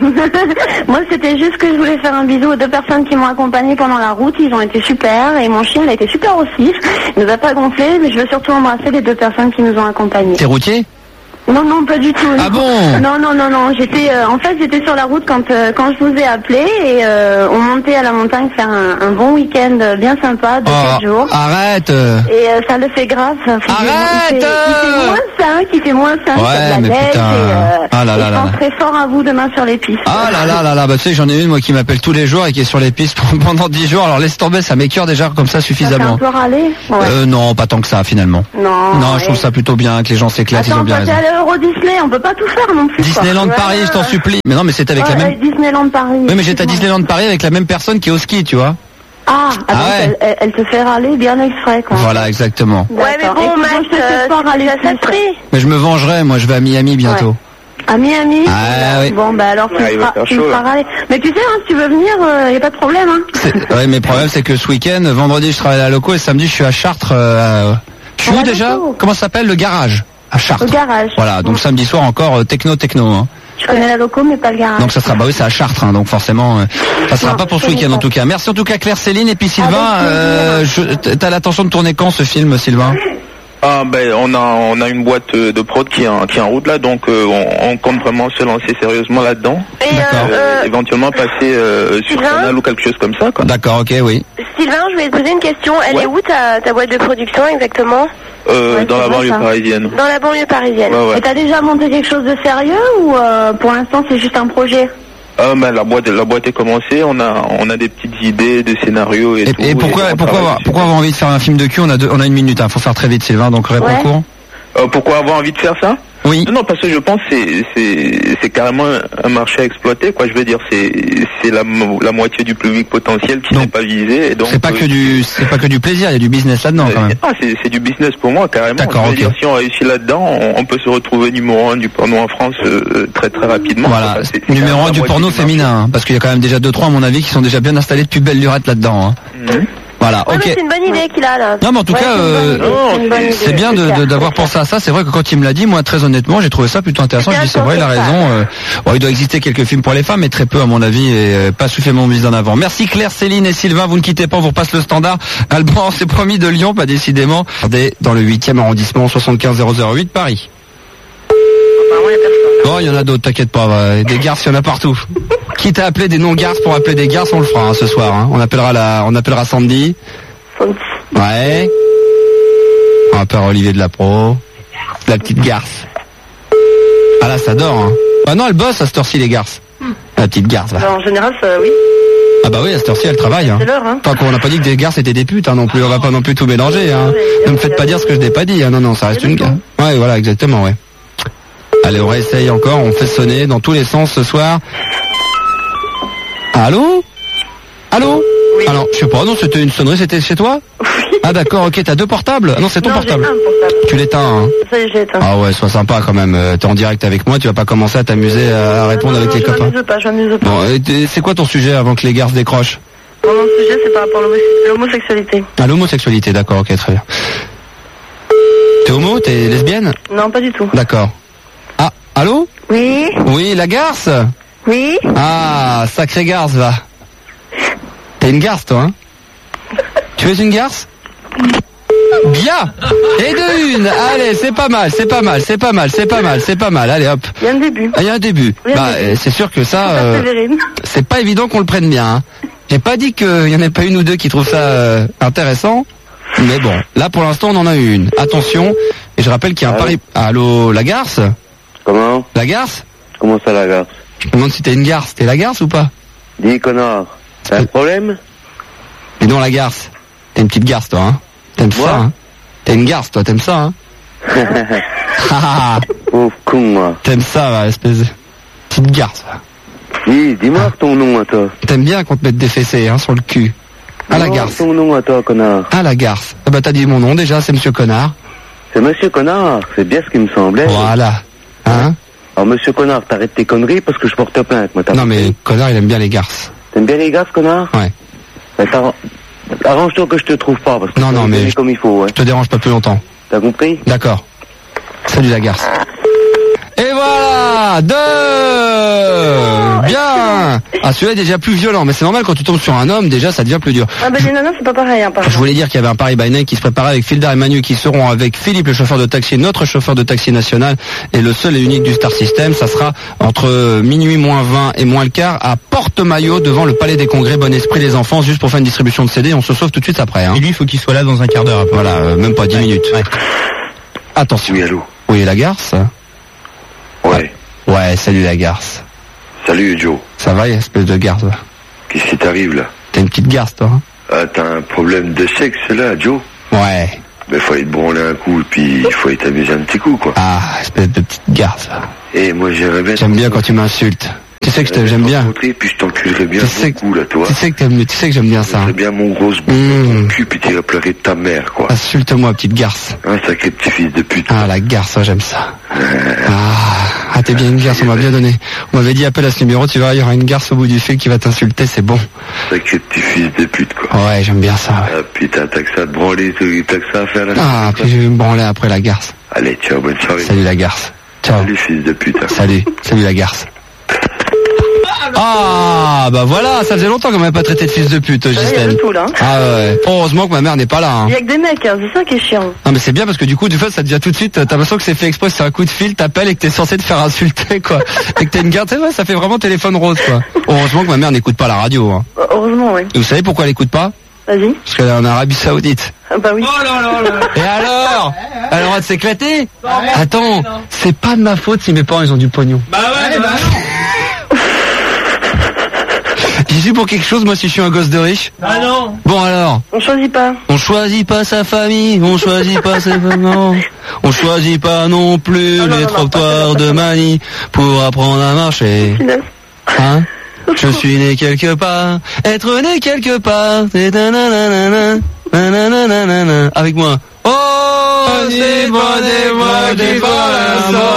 Moi, c'était juste que je voulais faire un bisou aux deux personnes qui m'ont accompagné pendant la route. Ils ont été super. Et mon chien, il a été super aussi. Il nous a pas gonflé, mais je veux surtout embrasser les deux personnes qui nous ont accompagnés. T'es routier? Non, non, pas du tout. Ah non. bon? Non, non, non, non. J'étais, euh, en fait, j'étais sur la route quand euh, quand je vous ai appelé et euh, on montait à la montagne faire un, un bon week-end euh, bien sympa de Oh, quatre jours. arrête. Et euh, ça le fait grave. Arrête. Il fait, il fait moins cinq, il fait moins cinq. Ouais, il y a de la mais neige putain. et, euh, Ah là et là je là. penserai fort à vous demain sur les pistes. Ah là là là là, bah tu sais, j'en ai une moi qui m'appelle tous les jours et qui est sur les pistes pendant dix jours. Alors laisse tomber, ça m'écœure déjà comme ça Ça fait un suffisamment. peu râler. Ouais. Euh, non, pas tant que ça finalement. Non. Non, ouais. je trouve ça plutôt bien que les gens s'éclatent, ils ont Attends, bien toi, t'es raison. allé à Euro Disney, on peut pas tout faire non plus. Disneyland quoi. Paris, je t'en supplie. Mais non, mais c'est avec Ouais, la même. ouais, Disneyland Paris. Oui, mais j'étais à Disneyland Paris avec la même personne qui est au ski, tu vois. Ah, ah, donc ouais. elle, elle, elle te fait râler bien exprès, quoi. Voilà, exactement. Ouais, mais bon, Max, euh, pas râler ça te prie. Mais je me vengerai, moi je vais à Miami bientôt. À Miami. Ah, oui. Bon, bah alors tu Ouais, il me va feras, faire tu me chaud, feras là. râler. Mais tu sais, hein, si tu veux venir, il n'y a pas de problème. Hein. Ouais, mais le problème c'est que ce week-end, vendredi je travaille à la loco et samedi je suis à Chartres. Euh, à- Je suis où déjà? Comment ça s'appelle? Le garage. À Chartres. Au garage. Voilà, donc samedi soir encore euh, techno techno. Hein. Je connais la loco, mais pas le garage. Donc ça sera, bah oui, c'est à Chartres, hein, donc forcément, euh, ça sera pas pour ce week-end en tout cas. Merci en tout cas Claire, Céline et puis Sylvain. Euh, je- t'as l'intention de tourner quand ce film, Sylvain? Ah ben on a on a une boîte euh, de prod qui est en, qui est en route là, donc euh, on, on compte vraiment se lancer sérieusement là-dedans. Euh, éventuellement passer euh, sur Sylvain Canal ou quelque chose comme ça, quoi. D'accord, ok, oui. Sylvain, je voulais te poser une question. Elle est où ta, ta boîte de production exactement? Euh, dans la vrai, banlieue ça. parisienne. Dans la banlieue parisienne. Ouais, ouais. Et t'as déjà monté quelque chose de sérieux ou euh, pour l'instant c'est juste un projet? Ah ben la boîte la boîte est commencée, on a on a des petites idées de scénarios et, tout. Et pourquoi, on pourquoi, travaille avoir, dessus. pourquoi avoir envie de faire un film de cul? On a deux, on a une minute, hein, faut faire très vite, Sylvain, donc réponds Ouais. court. Euh, pourquoi avoir envie de faire ça? Oui. Non, non, parce que je pense que c'est c'est c'est carrément un marché à exploiter, quoi. Je veux dire, c'est c'est la mo- la moitié du public potentiel qui n'est pas visé. Et donc C'est pas euh, que du, c'est pas que du plaisir, il y a du business là-dedans quand même. Ah, c'est c'est du business pour moi carrément. D'accord, Je veux ok. dire, si on réussit là-dedans, on, on peut se retrouver numéro un du porno en France euh, très très rapidement. Voilà, Enfin, c'est- c'est numéro carrément un la du moitié porno marché. féminin, hein, parce qu'il y a quand même déjà deux trois à mon avis qui sont déjà bien installés depuis belle lurette là-dedans. Hein. Mhm. Voilà, Ouais, ok. mais c'est une bonne idée qu'il a là. Non mais en tout Ouais, cas, c'est une bonne euh, idée, c'est une bonne idée, c'est bien de- clair, de- d'avoir c'est clair. pensé à ça. C'est vrai que quand il me l'a dit, moi très honnêtement, j'ai trouvé ça plutôt intéressant. Je dis c'est vrai, il a raison. euh, bon, il doit exister quelques films pour les femmes, mais très peu à mon avis, et euh, pas suffisamment mis en avant. Merci Claire, Céline et Sylvain. Vous ne quittez pas, on vous repasse le standard. Alban, c'est promis de Lyon, pas décidément. Regardez, dans le huitième arrondissement, soixante-quinze zéro zéro huit Paris. Oh, il y en a d'autres, t'inquiète pas. ouais. Des garces, il y en a partout. Quitte à appeler des non-garces pour appeler des garces, on le fera hein, ce soir. Hein. On appellera la, on appellera Sandy. Ouais. On appellera Olivier de la Pro. La petite garce. Ah là, ça dort. Hein. Bah non, elle bosse à cette heure-ci, les garces. La petite garce, là. Bah, en général, ça, oui. Ah bah oui, à cette heure-ci, elle travaille. Hein. C'est l'heure, hein. Tant qu'on n'a pas dit que des garces étaient des putes hein, non plus. On va pas non plus tout mélanger. Hein. Ne me faites pas dire ce que je n'ai pas dit. Hein. Non, non, ça reste une garce. Ouais, voilà, exactement, ouais. Allez, on réessaye encore. On fait sonner dans tous les sens ce soir. Allô? Allô? Ah non, je sais pas, non, c'était une sonnerie, c'était chez toi? Ah d'accord, ok, t'as deux portables? Ah non, c'est ton Non, j'ai portable. un portable. Tu l'éteins, hein? Ça y est, j'ai éteint. Ah ouais, sois sympa quand même. Euh, T'es en direct avec moi, tu vas pas commencer à t'amuser à répondre non, avec non, les je copains. m'amuse pas, je m'amuse pas. Bon, et t'es- c'est quoi ton sujet avant que les garces décrochent? Bon, mon sujet, c'est par rapport à l'homo- l'homosexualité. Ah, l'homosexualité, d'accord, ok, très bien. T'es homo? T'es lesbienne? Non, pas du tout. D'accord. Ah, allô? Oui. Oui, la garce? Oui. Ah, sacré garce, va. T'es une garce, toi, hein? Tu es une garce? Bien. Et de une. Allez, c'est pas mal, c'est pas mal, c'est pas mal, c'est pas mal, c'est pas mal. Allez, hop. Il y a un début. Ah, il y a un début. Il y a un Bah, début. euh, c'est sûr que ça, euh, Persévérer. c'est pas évident qu'on le prenne bien. Hein. J'ai pas dit qu'il y en ait pas une ou deux qui trouvent ça euh, intéressant. Mais bon, là pour l'instant on en a eu une. Attention, et je rappelle qu'il y a un pari... Allô, la garce? Comment? La garce? Comment ça, la garce? Je me demande si t'es une garce. T'es la garce ou pas? Dis, connard. T'as un problème? Dis donc la garce. T'es une petite garce toi, hein? T'aimes ça, hein? T'es une garce toi, t'aimes ça, hein? Ah, Pauvre con, moi. t'aimes ça, va, espèce de petite garce. va. Dis, dis-moi ton nom à toi. T'aimes bien qu'on te mette des fessées, hein, sur le cul. À la Dis-moi garce. ton nom à toi, connard. À la garce. Ah bah t'as dit mon nom déjà, c'est Monsieur Connard. C'est Monsieur Connard, c'est bien ce qui me semblait. Voilà. Hein? Alors, Monsieur Connard, t'arrêtes tes conneries parce que je porte plainte, moi. t'as Non compris? mais Connard il aime bien les garces. T'aimes bien les garces, connard? Ouais. Ben, t'as- Arrange-toi que je te trouve pas, parce que non, non, mais je, comme il faut, ouais. je te dérange pas plus longtemps. T'as compris? D'accord. Salut la garce. Et voilà, deux. Bien. Ah, celui-là est déjà plus violent, mais c'est normal quand tu tombes sur un homme, déjà ça devient plus dur. Ah bah les nanas c'est pas pareil, hein, par Je voulais dire qu'il y avait un Paris by Night qui se préparait avec Fildar et Manu qui seront avec Philippe, le chauffeur de taxi, notre chauffeur de taxi national, et le seul et unique du Star System. Ça sera entre minuit moins vingt et moins le quart à Porte-Maillot devant le Palais des Congrès. Bon esprit les enfants, juste pour faire une distribution de C D. On se sauve tout de suite après. Hein. Et lui, il faut qu'il soit là dans un quart d'heure après. Voilà, euh, même pas dix minutes. Ouais. Attention. Oui, allô. Oui, la garce. Ouais. Ouais, salut la garce. Salut Joe. Ça va, espèce de garce. Qu'est-ce qui t'arrive là? T'as une petite garce toi, hein? Ah, t'as un problème de sexe là, Joe? Ouais. Mais faut aller te branler un coup et puis il faut aller t'amuser un petit coup quoi. Ah, espèce de petite garce. Eh, moi j'aimerais bien... J'aime bien quand tu m'insultes. Tu sais que je t'aime, j'aime bien. Puis je t'enculerais bien beaucoup là, toi. Tu sais que t'aimes, tu sais que j'aime bien ça. J'aimerais bien mon gros mmh. cul puis t'irais pleurer de ta mère quoi. Insulte-moi petite garce. Un sacré petit fils de pute. Ah la garce, j'aime ça. Ah, ah t'es bien une garce, on m'a bien donné. On m'avait dit appelle à ce numéro, tu verras, il y aura une garce au bout du fil qui va t'insulter, c'est bon. Sacré petit fils de pute quoi. Ouais, j'aime bien ça. Ouais. Ah putain, t'as que ça à te branler, t'as que ça à faire là. Ah, puis je vais me branler après la garce. Allez, ciao, bonne soirée. Salut la garce. Ciao. Salut fils de pute. Hein. Salut, salut la garce. Ah bah voilà, ça faisait longtemps qu'on m'avait pas traité de fils de pute, Gisèle. Ah ouais. Heureusement que ma mère n'est pas là. Hein. Il y a que des mecs, hein, c'est ça qui est chiant. Non mais c'est bien parce que du coup, du fait, ça devient tout de suite. T'as l'impression que c'est fait exprès, c'est un coup de fil, t'appelles et que t'es censé te faire insulter quoi. Et que t'as une garde, c'est vrai, ça fait vraiment téléphone rose quoi. Heureusement que ma mère n'écoute pas la radio. Hein. Heureusement, oui. Et vous savez pourquoi elle écoute pas? Vas-y. Parce qu'elle est en Arabie Saoudite. Ah bah oui. Oh là là là. Et alors? Elle a le droit de s'éclater? Attends, c'est pas de ma faute si mes parents ils ont du pognon. Bah ouais, bah non. J'y suis pour quelque chose, moi, si je suis un gosse de riche. Ah non. Bon alors. On choisit pas. On choisit pas sa famille, on choisit pas ses parents. On choisit pas non plus non, non, les non, trottoirs non, de Manille pour apprendre à marcher. Hein? Je suis né quelque part. Être né quelque part. C'est nanana, nanana, avec moi. Oh, c'est pas des moi qui pas la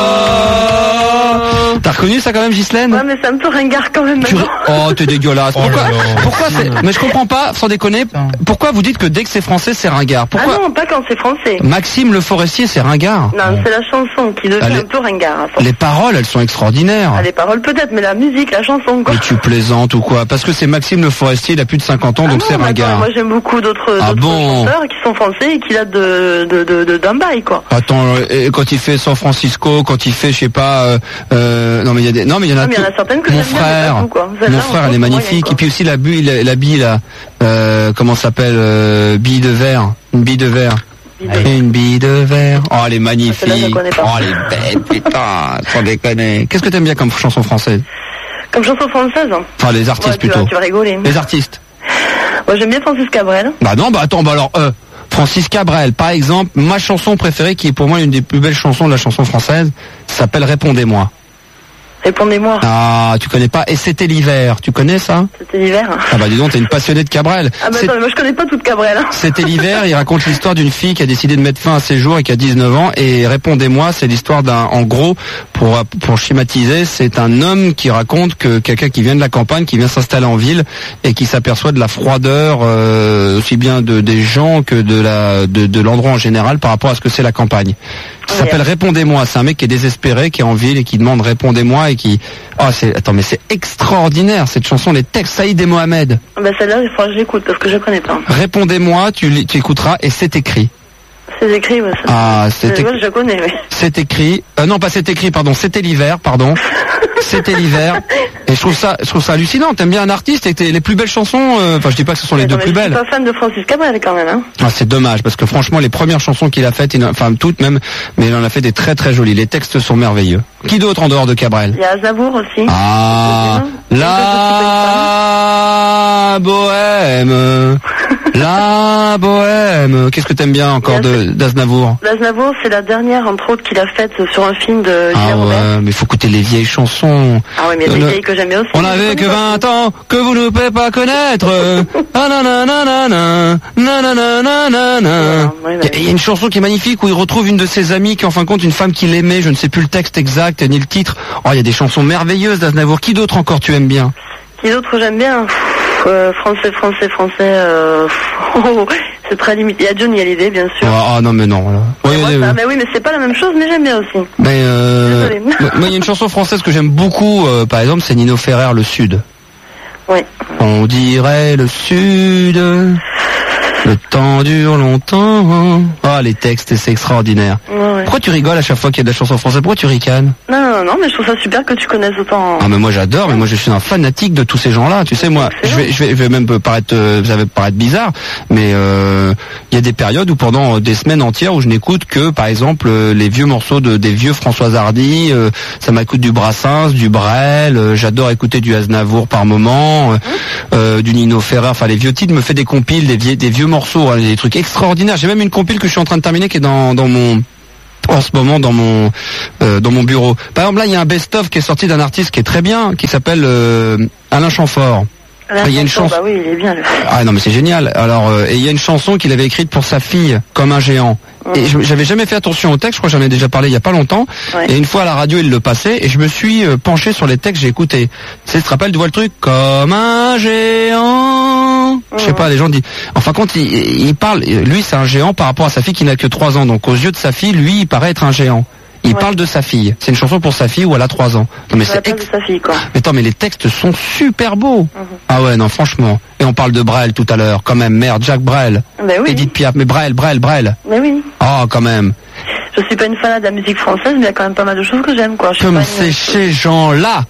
T'as reconnu ça quand même, Ghislaine? Ouais, mais c'est un peu ringard quand même. Tu... Oh, t'es dégueulasse. Pourquoi, oh pourquoi c'est... Mais je comprends pas, sans déconner, pourquoi vous dites que dès que c'est français, c'est ringard? Pourquoi? Ah non, pas quand c'est français. Maxime Le Forestier, c'est ringard. Non, c'est la chanson qui devient les... un peu ringard. Les paroles, elles sont extraordinaires. Ah, les paroles peut-être, mais la musique, la chanson, quoi. Mais tu plaisantes ou quoi? Parce que c'est Maxime Le Forestier, il a plus de cinquante ans, ah donc non, c'est ringard. Attends, moi j'aime beaucoup d'autres, ah d'autres bon chanteurs qui sont français et qui datent de, de, de, de, d'un bail, quoi. Attends, et quand il fait San Francisco, quand il fait, je sais pas, euh, euh, non mais il y a des, non mais il y en a, non, mais il y en a certaines que mon j'aime frère, bien, quoi. mon frère, elle est magnifique. Et puis aussi la bille, la, la bille là, euh, comment ça s'appelle, euh, bille de verre, une bille de verre. Et une bille de verre. Oh, elle est magnifique. Oh, elle est belle, putain, sans déconner. Qu'est-ce que t'aimes bien comme chanson française? Comme chanson française? Enfin, les artistes ouais, tu plutôt. Vas, tu vas rigoler. Les artistes. Moi, j'aime bien Francis Cabrel. Bah non, bah attends, bah alors, euh, Francis Cabrel, par exemple, ma chanson préférée, qui est pour moi une des plus belles chansons de la chanson française, s'appelle Répondez-moi. Répondez-moi. Ah, tu connais pas. Et c'était l'hiver. Tu connais ça? C'était l'hiver. Ah bah dis donc, t'es une passionnée de Cabrel. Ah bah attends, moi je connais pas toute Cabrel. Hein. C'était l'hiver. Il raconte l'histoire d'une fille qui a décidé de mettre fin à ses jours et qui a dix-neuf ans. Et Répondez-moi, c'est l'histoire d'un, en gros, pour pour schématiser, c'est un homme qui raconte que quelqu'un qui vient de la campagne, qui vient s'installer en ville et qui s'aperçoit de la froideur euh, aussi bien de des gens que de la de, de l'endroit en général par rapport à ce que c'est la campagne. Ça s'appelle Répondez-moi. C'est un mec qui est désespéré, qui est en ville et qui demande Répondez-moi et qui... Oh, c'est... Attends, mais c'est extraordinaire cette chanson, les textes. Saïd et Mohamed. Bah celle-là, il faudra que je l'écoute parce que je connais pas. Répondez-moi, tu, tu écouteras et c'est écrit. C'est écrit, ouais. Ça. Ah, c'est écrit. Je connais, oui. C'est écrit. Euh, non, pas c'est écrit, pardon. C'était l'hiver, pardon. C'était l'hiver. Et je trouve ça, je trouve ça hallucinant. T'aimes bien un artiste et les plus belles chansons. Euh... Enfin, je dis pas que ce sont les ouais, deux plus belles. Je suis pas fan de Francis Cabrel quand même. Hein. Ah, c'est dommage parce que franchement, les premières chansons qu'il a faites, il... enfin toutes même, mais il en a fait des très très jolies. Les textes sont merveilleux. Qui d'autre en dehors de Cabrel? Il y a Aznavour aussi. Ah, la bohème. La bohème. Qu'est-ce que t'aimes bien encore de d'Aznavour? D'Aznavour, c'est la dernière entre autres qu'il a faite sur un film de Julien Ah Robert. ouais, mais faut écouter les vieilles chansons. Ah ouais, mais il y a des vieilles que j'aime bien aussi. On avait que vingt ans, que vous ne pouvez pas connaître. Ah nanana, nanana. Il y a une chanson qui est magnifique où il retrouve une de ses amies qui en fin de compte une femme qu'il aimait, je ne sais plus le texte exact ni le titre. Oh, il y a des chansons merveilleuses d'Aznavour. Qui d'autre encore tu aimes bien? Qui d'autre j'aime bien? euh, français, français, français, euh, oh, c'est très limité. Il y a Johnny Hallyday, bien sûr. Ah non mais non. Là. Ouais, moi, ça, mais oui, mais c'est pas la même chose, mais j'aime bien aussi. Mais euh, moi, il y a une chanson française que j'aime beaucoup, euh, par exemple, c'est Nino Ferrer, Le Sud. Oui. On dirait le Sud. Le temps dure longtemps. Ah, les textes, c'est extraordinaire. Ouais, ouais. Pourquoi tu rigoles à chaque fois qu'il y a de la chanson française? Pourquoi tu ricanes? Non, non, non, mais je trouve ça super que tu connaisses autant. Ah, mais moi j'adore, mais moi je suis un fanatique de tous ces gens-là. Tu sais, moi, je vais, je vais, je vais même paraître, euh, ça va paraître bizarre, mais euh, il y a des périodes où pendant des semaines entières où je n'écoute que, par exemple, euh, les vieux morceaux de des vieux François Hardy. Euh, ça m'écoute du Brassens, du Brel. Euh, j'adore écouter du Aznavour par moment, euh, euh, du Nino Ferrer. Enfin, les vieux titres me fait des compiles, des vieux, des vieux morceaux, hein, des trucs extraordinaires. J'ai même une compile que je suis en train de terminer qui est dans dans mon en ce moment dans mon euh, dans mon bureau. Par exemple là il y a un best-of qui est sorti d'un artiste qui est très bien, qui s'appelle euh, Alain Chamfort. Alain il y a une Chamfort, chanson. bah oui, il est bien le. Ah non mais c'est génial. Alors euh, et il y a une chanson qu'il avait écrite pour sa fille, Comme un géant. Et je- j'avais jamais fait attention au texte, je crois que j'en ai déjà parlé il y a pas longtemps. Ouais. Et une fois à la radio il le passait et je me suis euh, penché sur les textes, j'ai écouté. Tu sais, tu te rappelles, tu vois le truc Comme un géant. Je sais pas, les gens disent. En fin de compte, il, il parle. Lui, c'est un géant par rapport à sa fille qui n'a que trois ans. Donc aux yeux de sa fille, lui, il paraît être un géant. Il parle de sa fille. C'est une chanson pour sa fille où elle a trois ans. Non mais À la c'est place de sa fille, quoi. mais attends, mais les textes sont super beaux. Ah ouais, non, franchement. Et on parle de Brel tout à l'heure, quand même. Merde, Jacques Brel. Ben oui. Edith Piaf, mais Brel, Brel, Brel. Mais oui. Oh, quand même. Je suis pas une fan de la musique française, mais il y a quand même pas mal de choses que j'aime, quoi. Je suis Comme pas une- c'est ces gens-là.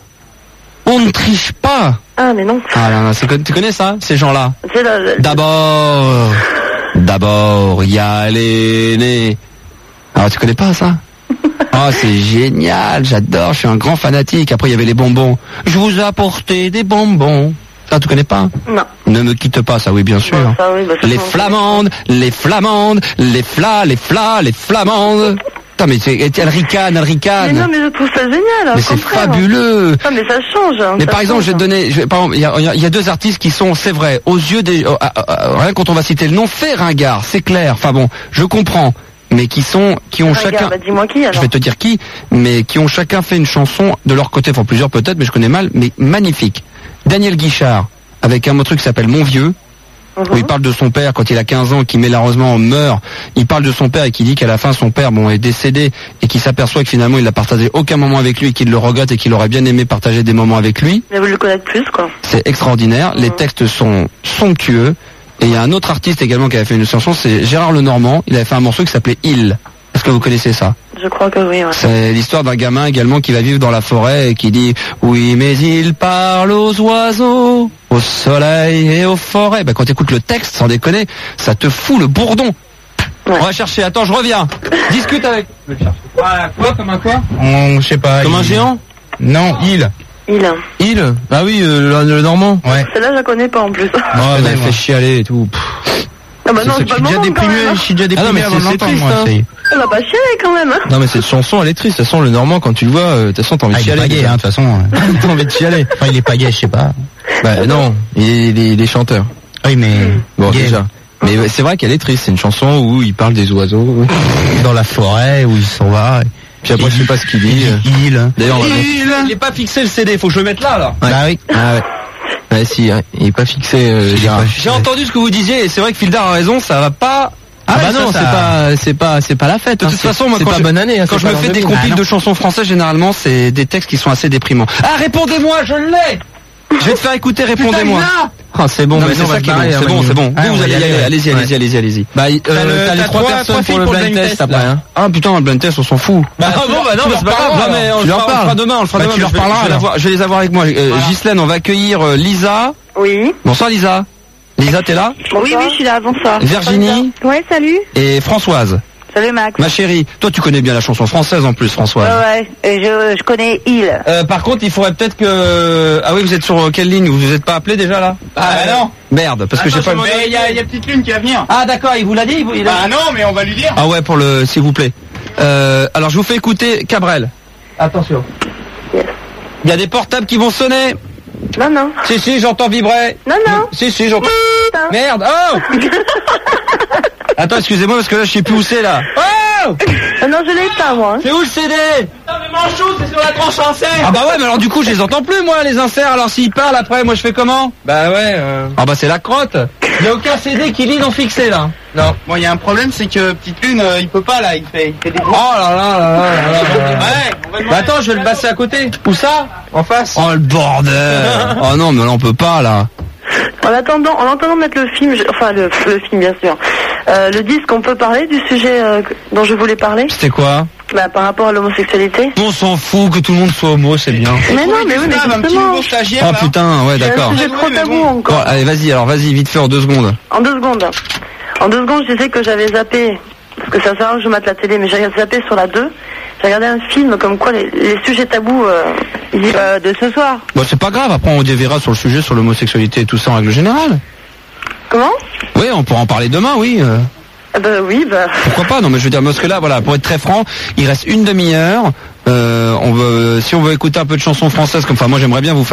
On ne triche pas. Ah, mais non. Ah non, non, c'est que- tu connais ça, ces gens-là? C'est la- la- D'abord, d'abord, il y a l'aîné. Alors, tu connais pas ça? Oh, c'est génial, j'adore, je suis un grand fanatique. Après, il y avait les bonbons. Je vous ai apporté des bonbons. Ça, tu connais pas? Non. Ne me quitte pas, ça oui, bien sûr. Non, ça, oui, bah, ça, les ça, on flamandes, les flamandes, les flas, les flas, les flamandes. Putain, mais c'est, elle ricane, elle ricane. Mais non, mais je trouve ça génial. au Mais c'est contraire. fabuleux. Ah, mais ça change. hein, Mais ça par exemple, change. je vais te donner, je vais- par exemple, il y a, il y a- il y a deux artistes qui sont, c'est vrai, aux yeux des, euh, euh, euh, rien quand on va citer le nom, fait ringard, c'est clair. Enfin bon, je comprends, mais qui sont, qui ont Regarde, chacun. bah, dis-moi qui, alors. Je vais te dire qui, mais qui ont chacun fait une chanson de leur côté, enfin plusieurs peut-être, mais je connais mal, mais magnifique. Daniel Guichard, avec un truc qui s'appelle Mon Vieux, où il parle de son père quand il a quinze ans, qui malheureusement meurt. Il parle de son père et qui dit qu'à la fin son père bon est décédé et qu'il s'aperçoit que finalement il n'a partagé aucun moment avec lui et qu'il le regrette et qu'il aurait bien aimé partager des moments avec lui. Mais vous le connaître plus, quoi. C'est extraordinaire. Les textes sont somptueux. Et il y a un autre artiste également qui avait fait une chanson, c'est Gérard Lenormand. Il avait fait un morceau qui s'appelait Il. Est-ce que vous connaissez ça? Je crois que oui, ouais. C'est l'histoire d'un gamin également qui va vivre dans la forêt et qui dit oui mais il parle aux oiseaux, au soleil et aux forêts. Ben, quand tu écoutes le texte, sans déconner, ça te fout le bourdon. On va chercher, attends je reviens. Discute avec. Ah, quoi comme un quoi? On, je sais pas. Comme un il- géant? Non, il. Il. Il? Ah oui, euh, le, le Normand. Ouais. Celle-là, je la connais pas en plus. Ah mais elle fait chialer et tout. Ah bah non, C'est- c'est pas je suis le déjà moment quand déprimé, même. hein. je suis déjà Ah non, déprimé mais avant de c'est- c'est l'entendre, triste, moi. hein. ça y est. Elle va pas chialer quand même. Hein. Non mais cette chanson elle est triste, de toute façon le Normand quand tu le vois, euh, de toute façon t'as envie Ah, de il est chialer. pas gay, déjà. hein, de toute façon. T'as envie de chialer. Enfin, il est pas gay, je sais pas. Bah non, il est, il est- il est chanteur. Oui, mais. Bon gay. déjà. Mais ouais, c'est vrai qu'elle est triste, c'est une chanson où il parle des oiseaux. Dans la forêt, où il s'en va. Puis après je sais pas ce qu'il dit. Il. D'ailleurs, on va mettre- il est pas fixé le C D, faut que je le mette là là. Bah oui. Ah ouais. Ouais si, hein, il est pas fixé. euh, Gérard. pas- J'ai entendu ce que vous disiez et c'est vrai que Fildar a raison, ça va pas. Ah, Ah bah ouais, non, ça, c'est ça- pas, c'est pas, c'est pas la fête. De hein, toute c'est- façon, moi, c'est quand pas je, bonne année, hein, quand c'est je pas me l'an fais des deux mille. compiles Ah, de non. chansons françaises, généralement, c'est des textes qui sont assez déprimants. Ah, répondez-moi, je l'ai. Je vais te faire écouter, répondez-moi. Ah, c'est bon, Non, mais mais c'est nous, on ça va qui est se bon, barrer, c'est hein, bon, Manu. c'est bon. Ah, Vous, on vous va allez y y aller, aller, allez-y, ouais. allez-y, allez-y, allez-y. Bah, euh, T'as le- t'as les t'as trois trois- personnes trois pour filles le pour le blind blind test test, après. après, hein. Ah putain, le blind test, on s'en fout. Bah, Ah bon, bah non, tu mais leur c'est pas grave. parleras, Non, mais on tu le leur fera- on le parles. fera demain, on le fera Bah, demain. tu leur je vais- parleras, je vais alors. l'avoir- Je vais les avoir avec moi. Euh, Ghislaine, on va accueillir euh, Lisa. Oui. Bonsoir Lisa. Lisa, t'es là? Oui, oui, je suis là. Bonsoir. Virginie Ouais, salut. et Françoise. Salut Max. Ma chérie, toi tu connais bien la chanson française en plus, Françoise. Ouais, ouais, je, je connais Il. Euh, par contre, il faudrait peut-être que... Ah oui, vous êtes sur quelle ligne? Vous vous êtes pas appelé déjà là? Ah, bah non. Merde, parce que j'ai pas... Mais il y a, il y a petite lune qui va venir. Ah d'accord, il vous l'a dit il vous- il a- Ah non, mais on va lui dire. Ah ouais, pour le... s'il vous plaît. Euh, alors je vous fais écouter Cabrel. Attention. Yes. Il y a des portables qui vont sonner. Non, non. Si, si, j'entends vibrer. Non, non. Si, si, j'entends... Putain. Merde, oh. Attends, excusez-moi parce que là je sais plus où c'est là. Ah radio? Non, je l'ai pas, moi. C'est où le C D? Putain, mais Manchou, c'est sur la tranche insert. Ah bah ouais, mais alors du coup, je les entends plus, moi, les inserts. Alors s'ils parlent après, moi, je fais comment? Bah ouais. Euh... Ah bah c'est la crotte. Il y a aucun C D qui lit dans fixé, là. Non. Bon, il y a un problème, c'est que Petite Lune, euh, il peut pas, là. Il fait, il fait des... Oh là là là là là là. Ouais. Bah attends, je vais le passer à côté. Où ça? En face. Oh le bordel. Oh non, mais là, on peut pas, là. En attendant, en attendant de mettre le film, je- enfin le, le film bien sûr, euh, le disque, on peut parler du sujet euh, dont je voulais parler. C'était quoi? Bah, par rapport à l'homosexualité. On s'en fout que tout le monde soit homo, c'est bien. Mais non, mais oui, mais un petit justement. nouveau stagiaire. Oh là. putain, ouais, C'est un d'accord. sujet trop tabou Bon, encore. allez, vas-y, alors vas-y, vite fait, en deux secondes. En deux secondes. En deux secondes, je disais que j'avais zappé, parce que ça sert à rien que je mate la télé, mais j'ai zappé sur la deux. J'ai regardé un film comme quoi les, les sujets tabous euh, euh, de ce soir. Bon, c'est pas grave, après on déverra sur le sujet, sur l'homosexualité et tout ça en règle générale. Comment? Oui, on pourra en parler demain, oui. euh. Ah bah oui, bah... Pourquoi pas? Non, mais je veux dire, parce que là, voilà, pour être très franc, il reste une demi-heure. Euh, on veut, si on veut écouter un peu de chansons françaises, comme, enfin, moi j'aimerais bien vous faire